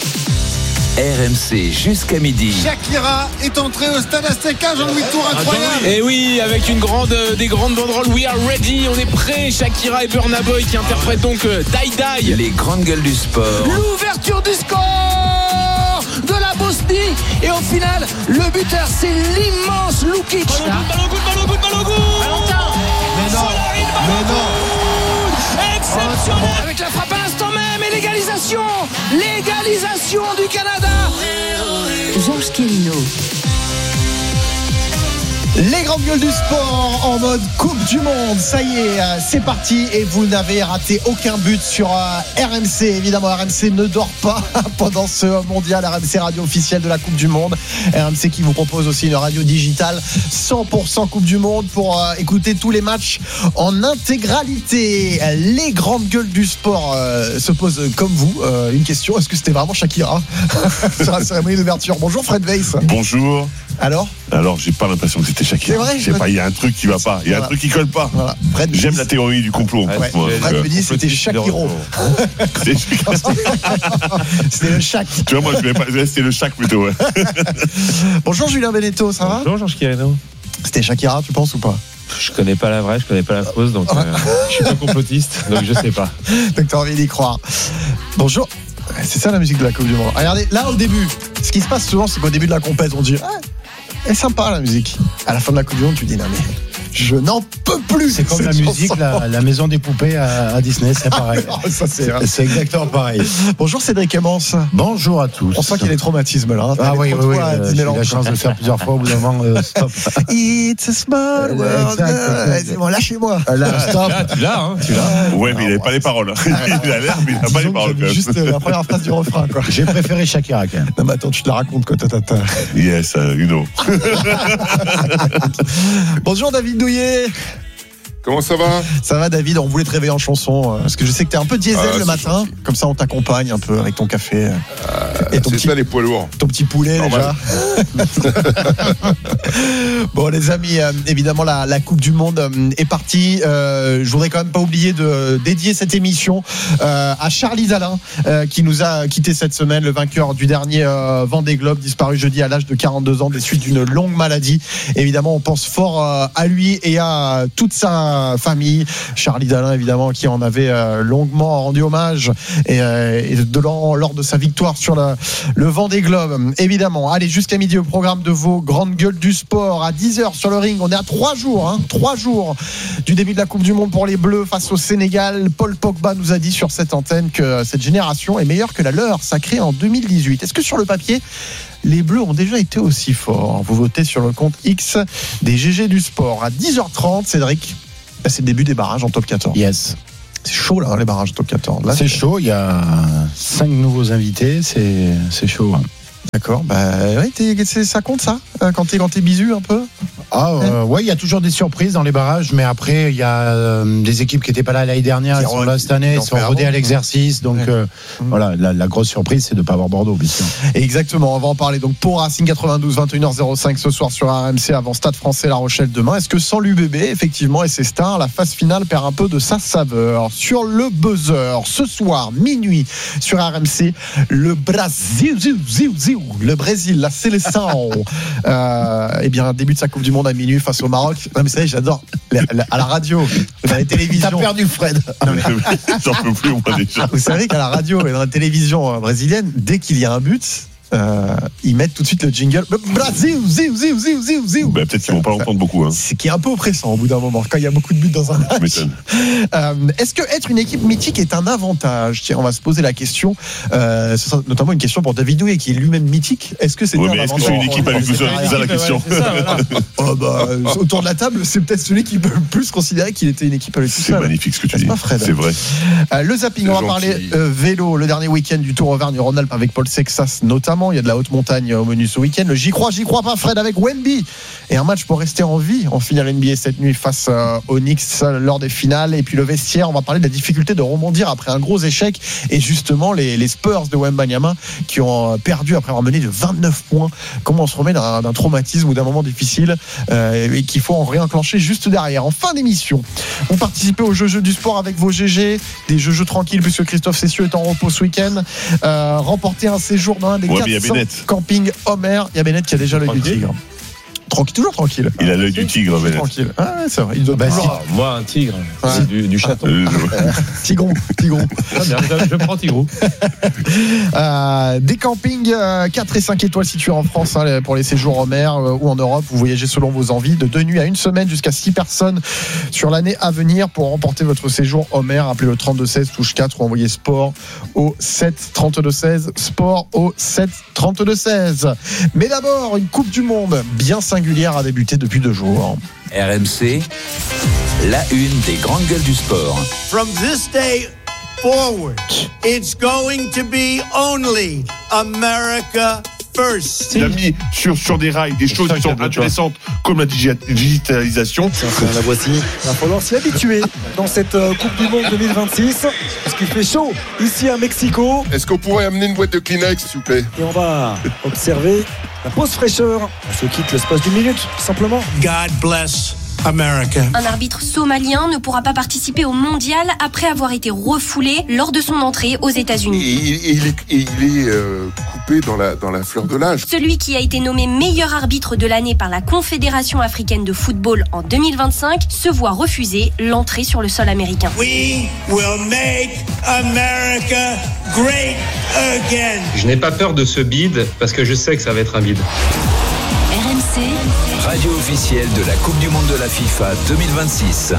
RMC jusqu'à midi. Shakira est entrée au stade Azteca, Jean-Louis Tour, incroyable. Et oui, avec des grandes banderoles. We are ready, on est prêt. Shakira et Burna Boy qui interprètent donc Die Die. Les grandes gueules du sport. L'ouverture du score de la Bosnie. Et au final, le buteur, c'est l'immense Lukic. Ballon au goût. Mais non. Exceptionnel. Avec la frappe à l'instant même et l'égalisation du Canada. Georges Quirino. Les grandes gueules du sport en mode Coupe du Monde. Ça y est, c'est parti et vous n'avez raté aucun but sur RMC. Évidemment, RMC ne dort pas pendant ce mondial. RMC, radio officielle de la Coupe du Monde. RMC qui vous propose aussi une radio digitale 100% Coupe du Monde pour écouter tous les matchs en intégralité. Les grandes gueules du sport se posent comme vous une question. Est-ce que c'était vraiment Shakira sur la cérémonie d'ouverture? Bonjour Fred Weiss. Bonjour. Alors, j'ai pas l'impression que c'était Shakira. C'est vrai, je sais pas, il y a un truc qui va pas. Il y a un truc qui colle pas. Voilà. J'aime la théorie du complot. Fred me dit c'était Shakiro. C'était le Shak. Tu vois, moi, je voulais pas. C'était le Shak plutôt. Ouais. Bonjour Julien Beneteau, ça va? Bonjour Georges Quirino. C'était Shakira, tu penses ou pas? Je connais pas la vraie, je connais pas la fausse, donc je suis pas complotiste, donc je sais pas. Donc t'as envie d'y croire. Bonjour. C'est ça la musique de la Coupe du Monde. Regardez, là au début, ce qui se passe souvent, c'est qu'au début de la compète, on dit elle est sympa la musique. À la fin de la Coupe du Monde, tu dis non mais je n'en peux plus. C'est comme la musique, la maison des poupées à Disney, c'est pareil. Ça, c'est exactement pareil. Bonjour Cédric Clémence. Bonjour à tous. On sent qu'il y a des traumatismes là. Oui. J'ai eu la chance de le faire plusieurs fois. Au bout d'un moment, stop. It's a small world. Bon, lâchez-moi. Stop. Tu l'as. Ouais, mais il n'avait pas les paroles. Il a l'air, mais il n'a pas les paroles. Juste la première phrase du refrain, quoi. J'ai préféré Shakira quand même. Non, mais attends, tu te la racontes, quoi. Yes, you know. Bonjour David Douillet. Comment ça va? Ça va David, on voulait te réveiller en chanson parce que je sais que t'es un peu diesel le matin, comme ça on t'accompagne un peu avec ton café et ton c'est ça les poids lourds. Ton petit poulet déjà. Bon les amis, évidemment la Coupe du Monde est partie. Je voudrais quand même pas oublier de dédier cette émission à Charlie Dalin qui nous a quitté cette semaine, le vainqueur du dernier Vendée Globe, disparu jeudi à l'âge de 42 ans des suites d'une longue maladie. Évidemment, on pense fort à lui et à toute sa famille. Charlie Dalin, évidemment, qui en avait longuement rendu hommage lors de sa victoire sur le Vendée Globe. Évidemment, allez, jusqu'à midi au programme de vos grandes gueules du sport. À 10h sur le ring, on est à 3 jours du début de la Coupe du Monde pour les Bleus face au Sénégal. Paul Pogba nous a dit sur cette antenne que cette génération est meilleure que la leur, sacrée en 2018. Est-ce que sur le papier, les Bleus ont déjà été aussi forts? Vous votez sur le compte X des GG du sport. À 10h30, Cédric, c'est le début des barrages en top 14. Yes. C'est chaud là, les barrages en top 14. Là, c'est chaud, il y a 5 nouveaux invités, c'est chaud. Hein. D'accord, ça compte ça quand t'es bisu un peu? Ouais, il y a toujours des surprises dans les barrages, mais après il y a des équipes qui n'étaient pas là l'année dernière, elles sont là cette année, elles sont rodées à l'exercice, donc voilà, la grosse surprise c'est de ne pas avoir Bordeaux, bien sûr. Exactement, on va en parler donc pour Racing 92, 21h05 ce soir sur RMC avant Stade Français La Rochelle demain. Est-ce que sans l'UBB effectivement et ses stars, la phase finale perd un peu de sa saveur? Sur le buzzer, ce soir minuit sur RMC, le Brésil, la sélection début de sa Coupe du Monde à minuit face au Maroc. Non mais ça y est, j'adore à la radio, dans les télévisions. T'as perdu Fred. J'en peux plus moi déjà. Vous savez qu'à la radio et dans la télévision brésilienne, dès qu'il y a un but, ils mettent tout de suite le jingle Brasil, peut-être qu'ils vont pas l'entendre beaucoup. C'est qui est un peu oppressant au bout d'un moment quand il y a beaucoup de buts dans un match. Est-ce que être une équipe mythique est un avantage? Tiens, on va se poser la question. Ce sera notamment une question pour David Douillet qui est lui-même mythique. Est-ce que c'est un avantage? Est-ce que c'est une équipe à lui tout seul? C'est ça la question. Autour de la table, c'est peut-être celui qui peut le plus considérer qu'il était une équipe à lui tout seul. C'est magnifique ce que tu dis. C'est vrai. Le zapping, on va parler vélo. Le dernier week-end du Tour Auvergne-Rhône-Alpes avec Paul Sexas notamment. Il y a de la haute montagne au menu ce week-end. Le j'y crois pas Fred avec Wemby. Et un match pour rester en vie en finale NBA cette nuit face aux Knicks lors des finales. Et puis le vestiaire, on va parler de la difficulté de rebondir après un gros échec. Et justement les Spurs de Wembanyama qui ont perdu après avoir mené de 29 points. Comment on se remet d'un traumatisme ou d'un moment difficile et qu'il faut en réenclencher juste derrière. En fin d'émission, vous participez aux jeux du sport avec vos GG, des jeux tranquilles puisque Christophe Cessieux est en repos ce week-end. Remporter un séjour dans un des 400 camping Homer. Il y a Bennett qui a déjà l'œil du tigre. Toujours tranquille. Il a l'œil du tigre, Bennett. Tranquille. Ah ouais, c'est vrai. Il doit toujours... Moi, un tigre, c'est du chaton. Tigron. Très bien, je prends Tigrou. Des campings 4 et 5 étoiles situés en France pour les séjours en mer ou en Europe. Vous voyagez selon vos envies de 2 nuits à 1 semaine jusqu'à 6 personnes sur l'année à venir. Pour remporter votre séjour en mer, appelez le 3216 touche 4 ou envoyez sport au 7 32 16. Sport au 7 32 16. Mais d'abord, une Coupe du Monde bien singulière a débuté depuis 2 jours. RMC, la une des grandes gueules du sport. From this day forward, it's going to be only America first. Il a mis sur des rails des choses qui sont intéressantes comme la digitalisation. La voici. Il va falloir s'y habituer dans cette Coupe du Monde 2026 parce qu'il fait chaud ici à Mexico. Est-ce qu'on pourrait amener une boîte de Kleenex s'il vous plaît? Et on va observer la pause fraîcheur. On se quitte l'espace d'une minute, simplement. God bless America. Un arbitre somalien ne pourra pas participer au mondial après avoir été refoulé lors de son entrée aux États-Unis. Il est coupé dans la fleur de l'âge. Celui qui a été nommé meilleur arbitre de l'année par la Confédération africaine de football en 2025 se voit refuser l'entrée sur le sol américain. We will make America great again. Je n'ai pas peur de ce bid parce que je sais que ça va être un bid. RMC, radio officielle de la Coupe du Monde de la FIFA 2026.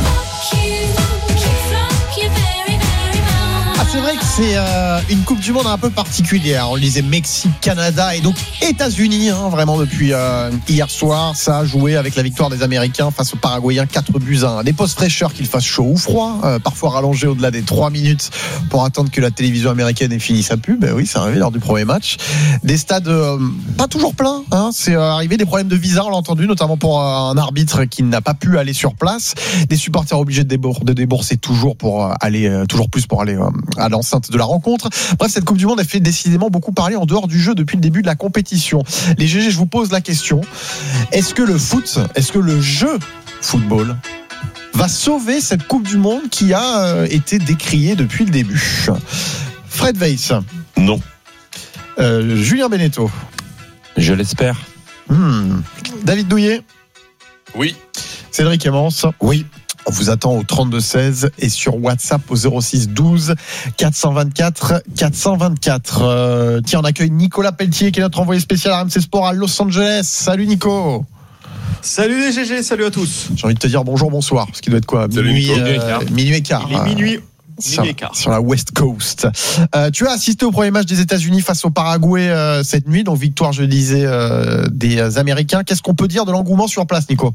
C'est vrai que c'est une Coupe du Monde un peu particulière. On le disait Mexique, Canada et donc États-Unis, vraiment depuis hier soir. Ça a joué avec la victoire des Américains face aux Paraguayens 4-1. Des pauses fraîcheurs qu'il fasse chaud ou froid, parfois rallongées au-delà des 3 minutes pour attendre que la télévision américaine ait fini sa pub. Oui, c'est arrivé lors du premier match. Des stades pas toujours pleins. C'est arrivé des problèmes de visa, on l'a entendu, notamment pour un arbitre qui n'a pas pu aller sur place. Des supporters obligés de débourser toujours plus pour aller à l'enceinte de la rencontre. Bref, cette Coupe du Monde a fait décidément beaucoup parler en dehors du jeu depuis le début de la compétition. Les GG, je vous pose la question. Est-ce que le jeu football va sauver cette Coupe du Monde qui a été décriée depuis le début? Fred Weiss. Non. Julien Beneteau. Je l'espère. David Douillet. Oui. Cédric Emmons. Oui. On vous attend au 32-16 et sur WhatsApp au 06-12 424 424. Tiens, on accueille Nicolas Pelletier qui est notre envoyé spécial à RMC Sport à Los Angeles. Salut Nico. Salut les GG, salut à tous. J'ai envie de te dire bonjour, bonsoir, parce qu'il doit être quoi? Minuit et quart. Il est minuit. Sur la West Coast. Tu as assisté au premier match des États-Unis face au Paraguay cette nuit, donc victoire, je disais, des Américains. Qu'est-ce qu'on peut dire de l'engouement sur place, Nico?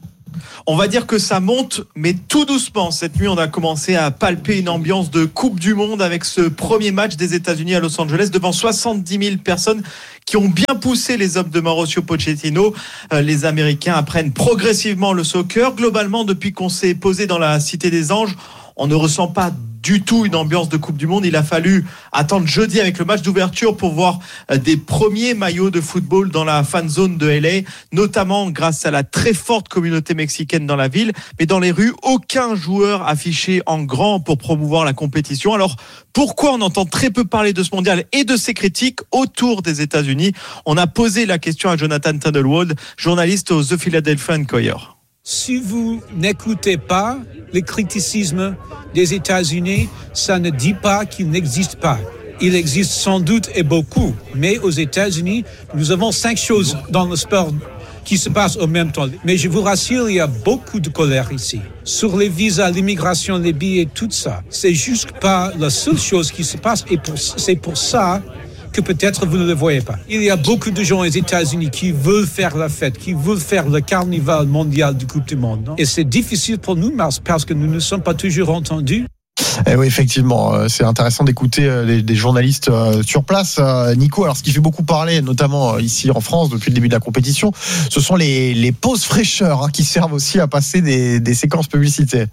On va dire que ça monte, mais tout doucement. Cette nuit, on a commencé à palper une ambiance de Coupe du Monde avec ce premier match des États-Unis à Los Angeles devant 70 000 personnes qui ont bien poussé les hommes de Mauricio Pochettino. Les Américains apprennent progressivement le soccer. Globalement, depuis qu'on s'est posé dans la Cité des Anges, on ne ressent pas du tout une ambiance de Coupe du Monde. Il a fallu attendre jeudi avec le match d'ouverture pour voir des premiers maillots de football dans la fan zone de LA, notamment grâce à la très forte communauté mexicaine dans la ville. Mais dans les rues, aucun joueur affiché en grand pour promouvoir la compétition. Alors, pourquoi on entend très peu parler de ce mondial et de ses critiques autour des États-Unis? On a posé la question à Jonathan Tannelwald, journaliste au The Philadelphia Inquirer. Si vous n'écoutez pas les criticismes des États-Unis, ça ne dit pas qu'il n'existe pas. Il existe sans doute et beaucoup. Mais aux États-Unis, nous avons 5 choses dans le sport qui se passent au même temps. Mais je vous rassure, il y a beaucoup de colère ici. Sur les visas, l'immigration, les billets, tout ça. C'est juste pas la seule chose qui se passe. Et c'est pour ça que peut-être vous ne le voyez pas. Il y a beaucoup de gens aux États-Unis qui veulent faire la fête, qui veulent faire le carnaval mondial du Coupe du Monde. Non? Et c'est difficile pour nous parce que nous ne sommes pas toujours entendus. Eh oui, effectivement, c'est intéressant d'écouter des journalistes sur place. Nico, alors ce qui fait beaucoup parler, notamment ici en France depuis le début de la compétition, ce sont les pauses fraîcheurs qui servent aussi à passer des séquences publicitaires.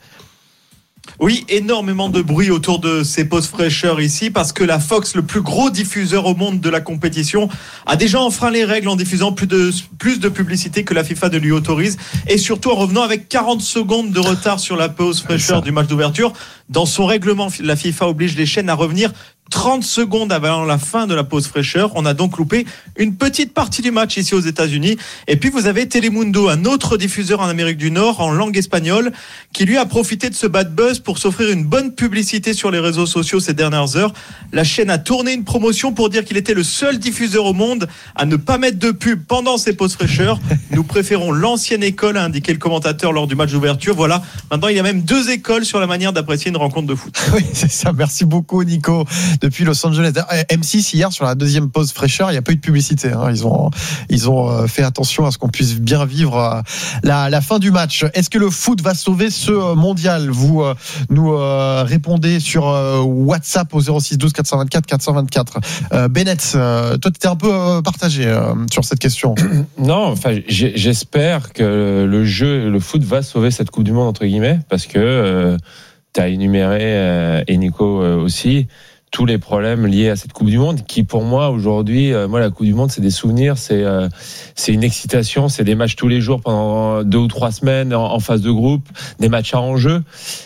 Oui, énormément de bruit autour de ces pauses fraîcheurs ici parce que la Fox, le plus gros diffuseur au monde de la compétition, a déjà enfreint les règles en diffusant plus de publicité que la FIFA ne lui autorise et surtout en revenant avec 40 secondes de retard sur la pause fraîcheur du match d'ouverture. Dans son règlement, la FIFA oblige les chaînes à revenir 30 secondes avant la fin de la pause fraîcheur. On a donc loupé une petite partie du match ici aux États-Unis. Et puis vous avez Telemundo, un autre diffuseur en Amérique du Nord en langue espagnole, qui lui a profité de ce bad buzz pour s'offrir une bonne publicité sur les réseaux sociaux ces dernières heures. La chaîne a tourné une promotion pour dire qu'il était le seul diffuseur au monde à ne pas mettre de pub pendant ces pauses fraîcheurs. Nous préférons l'ancienne école, a indiqué le commentateur lors du match d'ouverture. Voilà, maintenant il y a même 2 écoles sur la manière d'apprécier une rencontre de foot. Oui, c'est ça. Merci beaucoup, Nico. Depuis Los Angeles. M6 hier sur la deuxième pause fraîcheur, il n'y a pas eu de publicité. Ils ont fait attention à ce qu'on puisse bien vivre la fin du match. Est-ce que le foot va sauver ce mondial? Vous nous répondez sur WhatsApp au 06 12 424 424. Bennett, toi tu étais un peu partagé sur cette question. Non, enfin j'espère que le foot va sauver cette Coupe du Monde entre guillemets parce que tu as énuméré et Nico aussi tous les problèmes liés à cette Coupe du Monde qui pour moi aujourd'hui, la Coupe du Monde c'est des souvenirs, c'est une excitation, c'est des matchs tous les jours pendant 2 ou 3 semaines en phase de groupe, des matchs à enjeu.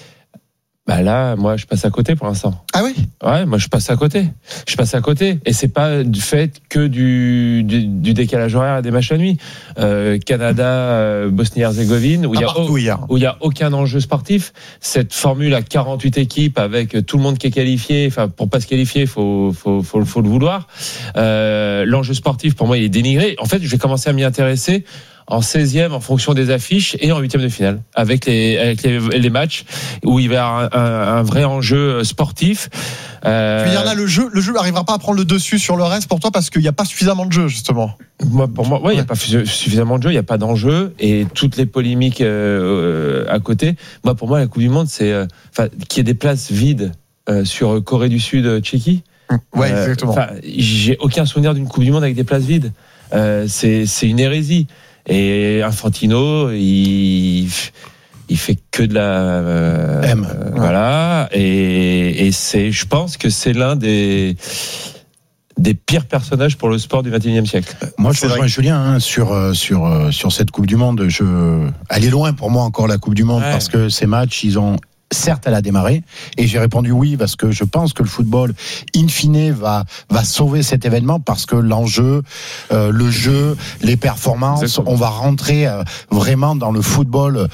Bah là, moi, je passe à côté pour l'instant. Ah oui? Ouais, moi, je passe à côté. Et c'est pas du fait que du décalage horaire et des matchs la nuit. Canada, Bosnie-Herzégovine, où il y a aucun enjeu sportif. Cette formule à 48 équipes avec tout le monde qui est qualifié. Enfin, pour pas se qualifier, faut le vouloir. L'enjeu sportif, pour moi, il est dénigré. En fait, je vais commencer à m'y intéresser en 16e en fonction des affiches et en 8e de finale avec les matchs où il va y avoir un vrai enjeu sportif. Tu veux dire là le jeu n'arrivera pas à prendre le dessus sur le reste pour toi parce qu'il n'y a pas suffisamment de jeu justement. Pour moi, il n'y a pas suffisamment de jeu, il n'y a pas d'enjeu et toutes les polémiques à côté. Pour moi, la Coupe du Monde, c'est qu'il y ait des places vides sur Corée du Sud, Tchéquie. Ouais, exactement. J'ai aucun souvenir d'une Coupe du Monde avec des places vides. C'est une hérésie. Et Infantino, il fait que de la voilà, et c'est, je pense que c'est l'un des pires personnages pour le sport du XXIe siècle. Moi, je rejoins Julien sur cette Coupe du Monde. Elle est loin pour moi encore, la Coupe du Monde, parce que ces matchs, certes, elle a démarré, et j'ai répondu oui, parce que je pense que le football, in fine, va sauver cet événement, parce que l'enjeu, le jeu, les performances, on va rentrer vraiment dans le football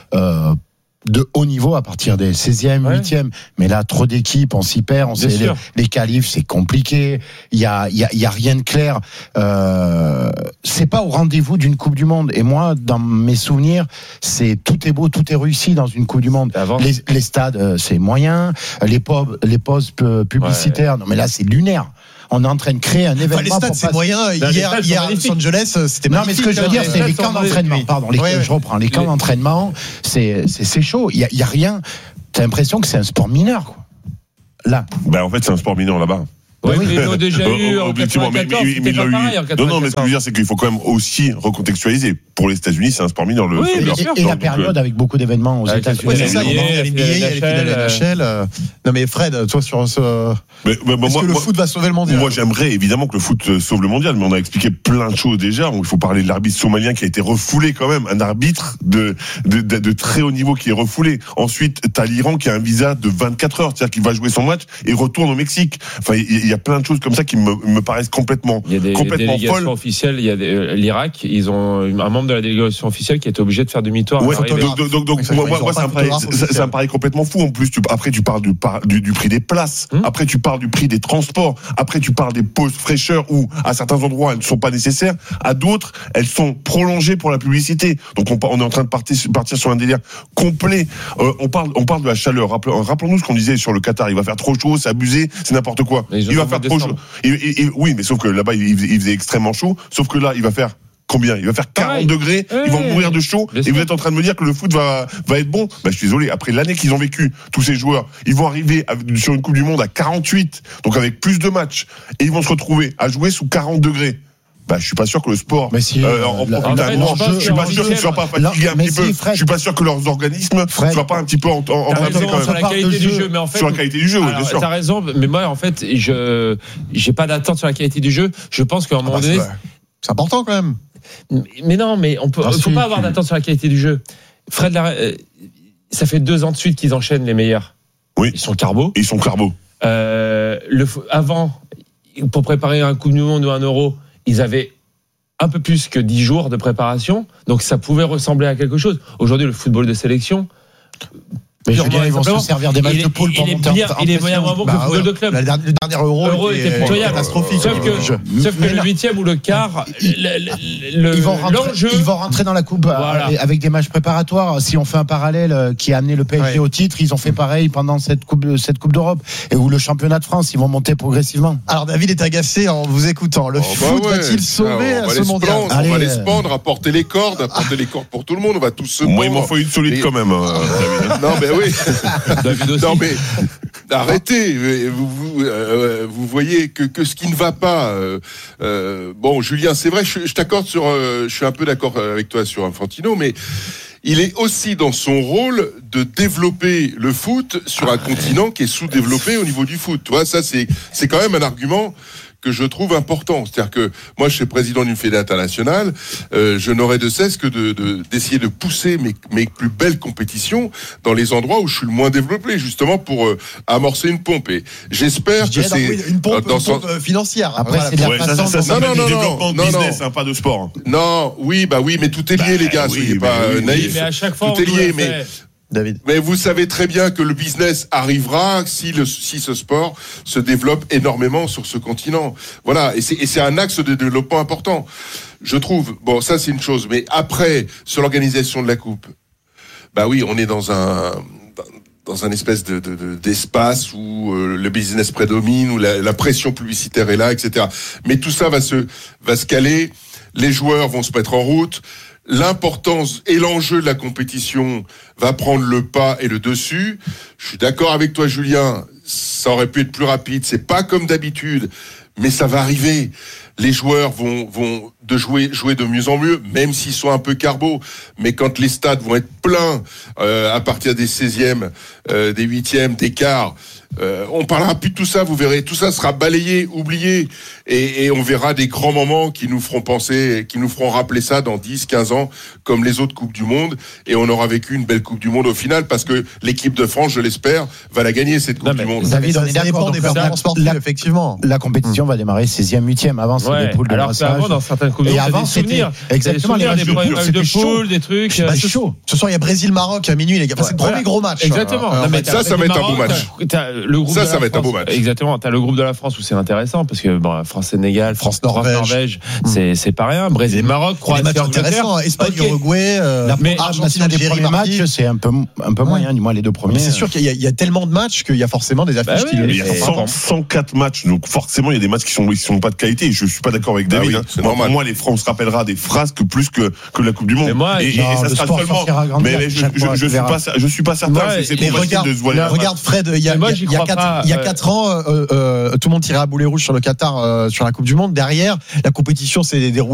de haut niveau à partir des 16e, 8e. Mais là, trop d'équipes, on s'y perd, on sait les qualifs, c'est compliqué. Il y a rien de clair. C'est pas au rendez-vous d'une Coupe du Monde. Et moi, dans mes souvenirs, tout est beau, tout est réussi dans une Coupe du Monde. Les stades, c'est moyen. Les pauses publicitaires, non mais là, c'est lunaire. On est en train de créer un événement. Les stades, c'est moyen. Hier à Los Angeles, c'était magnifique. Non, mais ce que je veux dire, c'est les camps d'entraînement. Pardon, je reprends. Les camps d'entraînement, c'est chaud. Il y a rien. T'as l'impression que c'est un sport mineur, quoi. Là. En fait, c'est un sport mineur là-bas. Oui, mais ils l'ont déjà eu en 94, c'était pas pareil en 94. Non, mais ce que je veux dire, c'est qu'il faut quand même aussi recontextualiser. Pour les États-Unis, c'est un sport mineur. Et la période avec beaucoup d'événements aux États-Unis. C'est ça, il y a l'NBA, il y a les finales de la NHL. Non, mais Fred, toi, sur ce. Est-ce que le foot va sauver le mondial? Moi, j'aimerais évidemment que le foot sauve le mondial, mais on a expliqué plein de choses déjà. Il faut parler de l'arbitre somalien qui a été refoulé quand même. Un arbitre de très haut niveau qui est refoulé. Ensuite, t'as l'Iran qui a un visa de 24 heures. C'est-à-dire qu'il va jouer son match et retourne au Mexique. Enfin, il y a plein de choses comme ça qui me paraissent complètement folles. Il y a des délégations officielles. Il y a l'Irak, ils ont un membre de la délégation officielle qui était obligé de faire demi-tour. Ouais, donc moi, ça me paraît complètement fou. En plus, après, tu parles du prix des places. Après, tu parles du prix des transports. Après, tu parles des pauses fraîcheurs où, à certains endroits, elles ne sont pas nécessaires. À d'autres, elles sont prolongées pour la publicité. Donc, on est en train de partir sur un délire complet. On parle de la chaleur. Rappelons-nous ce qu'on disait sur le Qatar. Il va faire trop chaud, c'est abusé, c'est n'importe quoi. Il va faire trop chaud. Oui, mais sauf que là-bas, il faisait extrêmement chaud. Sauf que là, il va faire combien? Il va faire 40 degrés, ils vont mourir de chaud, et vous êtes en train de me dire que le foot va être bon? Je suis désolé, après l'année qu'ils ont vécu, tous ces joueurs, ils vont arriver sur une Coupe du Monde à 48, donc avec plus de matchs, et ils vont se retrouver à jouer sous 40 degrés. Je suis pas sûr que le sport, je suis pas sûr qu'ils soient pas fatigués un petit peu. Je suis pas sûr que leurs organismes soient pas un petit peu en train de sur la qualité du jeu, mais en fait, sur la qualité du jeu, oui, bien sûr. T'as raison, mais moi, en fait, j'ai pas d'attente sur la qualité du jeu. Je pense qu'à un moment donné, c'est important quand même. Mais non, mais faut pas avoir d'attente sur la qualité du jeu. Fred, ça fait 2 ans de suite qu'ils enchaînent les meilleurs. Oui. Ils sont carbo. Avant, pour préparer un Coupe du Monde ou un Euro, ils avaient un peu plus que 10 jours de préparation, donc ça pouvait ressembler à quelque chose. Aujourd'hui, le football de sélection, mais ils vont se servir des matchs de poule pour monter en il est bien moins bon que le football de club. Le dernier Euro était plutôt catastrophique. Sauf que le 8e ou le quart, ils vont rentrer dans la coupe avec des matchs préparatoires. Si on fait un parallèle qui a amené le PSG au titre, ils ont fait pareil pendant cette coupe d'Europe, et où le championnat de France, ils vont monter progressivement. Alors David est agacé en vous écoutant. Le foot va-t-il sauver ce mondial? On va les se pendre, apporter les cordes pour tout le monde. On va tous se pendre. Moi, il m'en faut une solide quand même, David. Non, mais oui. Non, mais arrêtez. Vous voyez que ce qui ne va pas. Bon, Julien, c'est vrai, je t'accorde je suis un peu d'accord avec toi sur Infantino, mais il est aussi dans son rôle de développer le foot sur un continent qui est sous-développé au niveau du foot. Tu vois, ça, c'est quand même un argument que je trouve important. C'est-à-dire que moi, je suis président d'une fédération internationale, je n'aurai de cesse que d'essayer de pousser mes plus belles compétitions dans les endroits où je suis le moins développé, justement pour amorcer une pompe. Et j'espère que c'est une pompe financière. Après, c'est de la façon. Non, business, pas de sport. Non, oui, mais tout est lié, les gars. Soyez pas naïfs. Mais à chaque fois, tout est lié, mais. David. Mais vous savez très bien que le business arrivera si ce sport se développe énormément sur ce continent. Voilà, et c'est un axe de développement important, je trouve. Bon, ça c'est une chose, mais après, sur l'organisation de la Coupe, oui, on est dans un espèce d'espace où le business prédomine, où la pression publicitaire est là, etc. Mais tout ça va se caler, les joueurs vont se mettre en route. L'importance et l'enjeu de la compétition va prendre le pas et le dessus. Je suis d'accord avec toi, Julien. Ça aurait pu être plus rapide. C'est pas comme d'habitude, mais ça va arriver. Les joueurs vont de jouer de mieux en mieux, même s'ils sont un peu carbo. Mais quand les stades vont être pleins à partir des 16e, des 8e, des quarts, on parlera plus de tout ça, vous verrez, tout ça sera balayé, oublié, et on verra des grands moments qui nous feront penser, qui nous feront rappeler ça dans 10, 15 ans, comme les autres Coupes du Monde, et on aura vécu une belle Coupe du Monde au final, parce que l'équipe de France, je l'espère, va la gagner cette Coupe du Monde. David, on est d'accord, des performances sportives, effectivement. La compétition va démarrer 16e, 8e, avant c'est des poules de brassage. Alors dans certaines Coupes du Monde, avant c'était exactement des poules, des trucs. C'est chaud. Ce soir, il y a Brésil-Maroc à minuit, les gars. C'est le premier gros match. Exactement. Ça va être un beau match. Ça va être un beau match. Exactement. T'as le groupe de la France où c'est intéressant parce que France-Sénégal, France-Norvège, c'est pas rien. Brésil-Maroc, Croatie, intéressant. Espagne-Uruguay, Argentine, les premiers matchs, c'est un peu moyen, du moins les deux premiers. C'est sûr qu'il y a tellement de matchs qu'il y a forcément des affiches qui le. Il y a 104 matchs, donc forcément il y a des matchs qui sont pas de qualité. Je suis pas d'accord avec David. Pour moi, on se rappellera des frasques plus que la Coupe du Monde. Et ça sera seulement. Mais je suis pas certain. C'est trop facile de se voiler. Regarde Fred, il y a 4 ans, tout le monde tirait à boulet rouge sur le Qatar, sur la Coupe du Monde. Derrière, la compétition s'est déroulée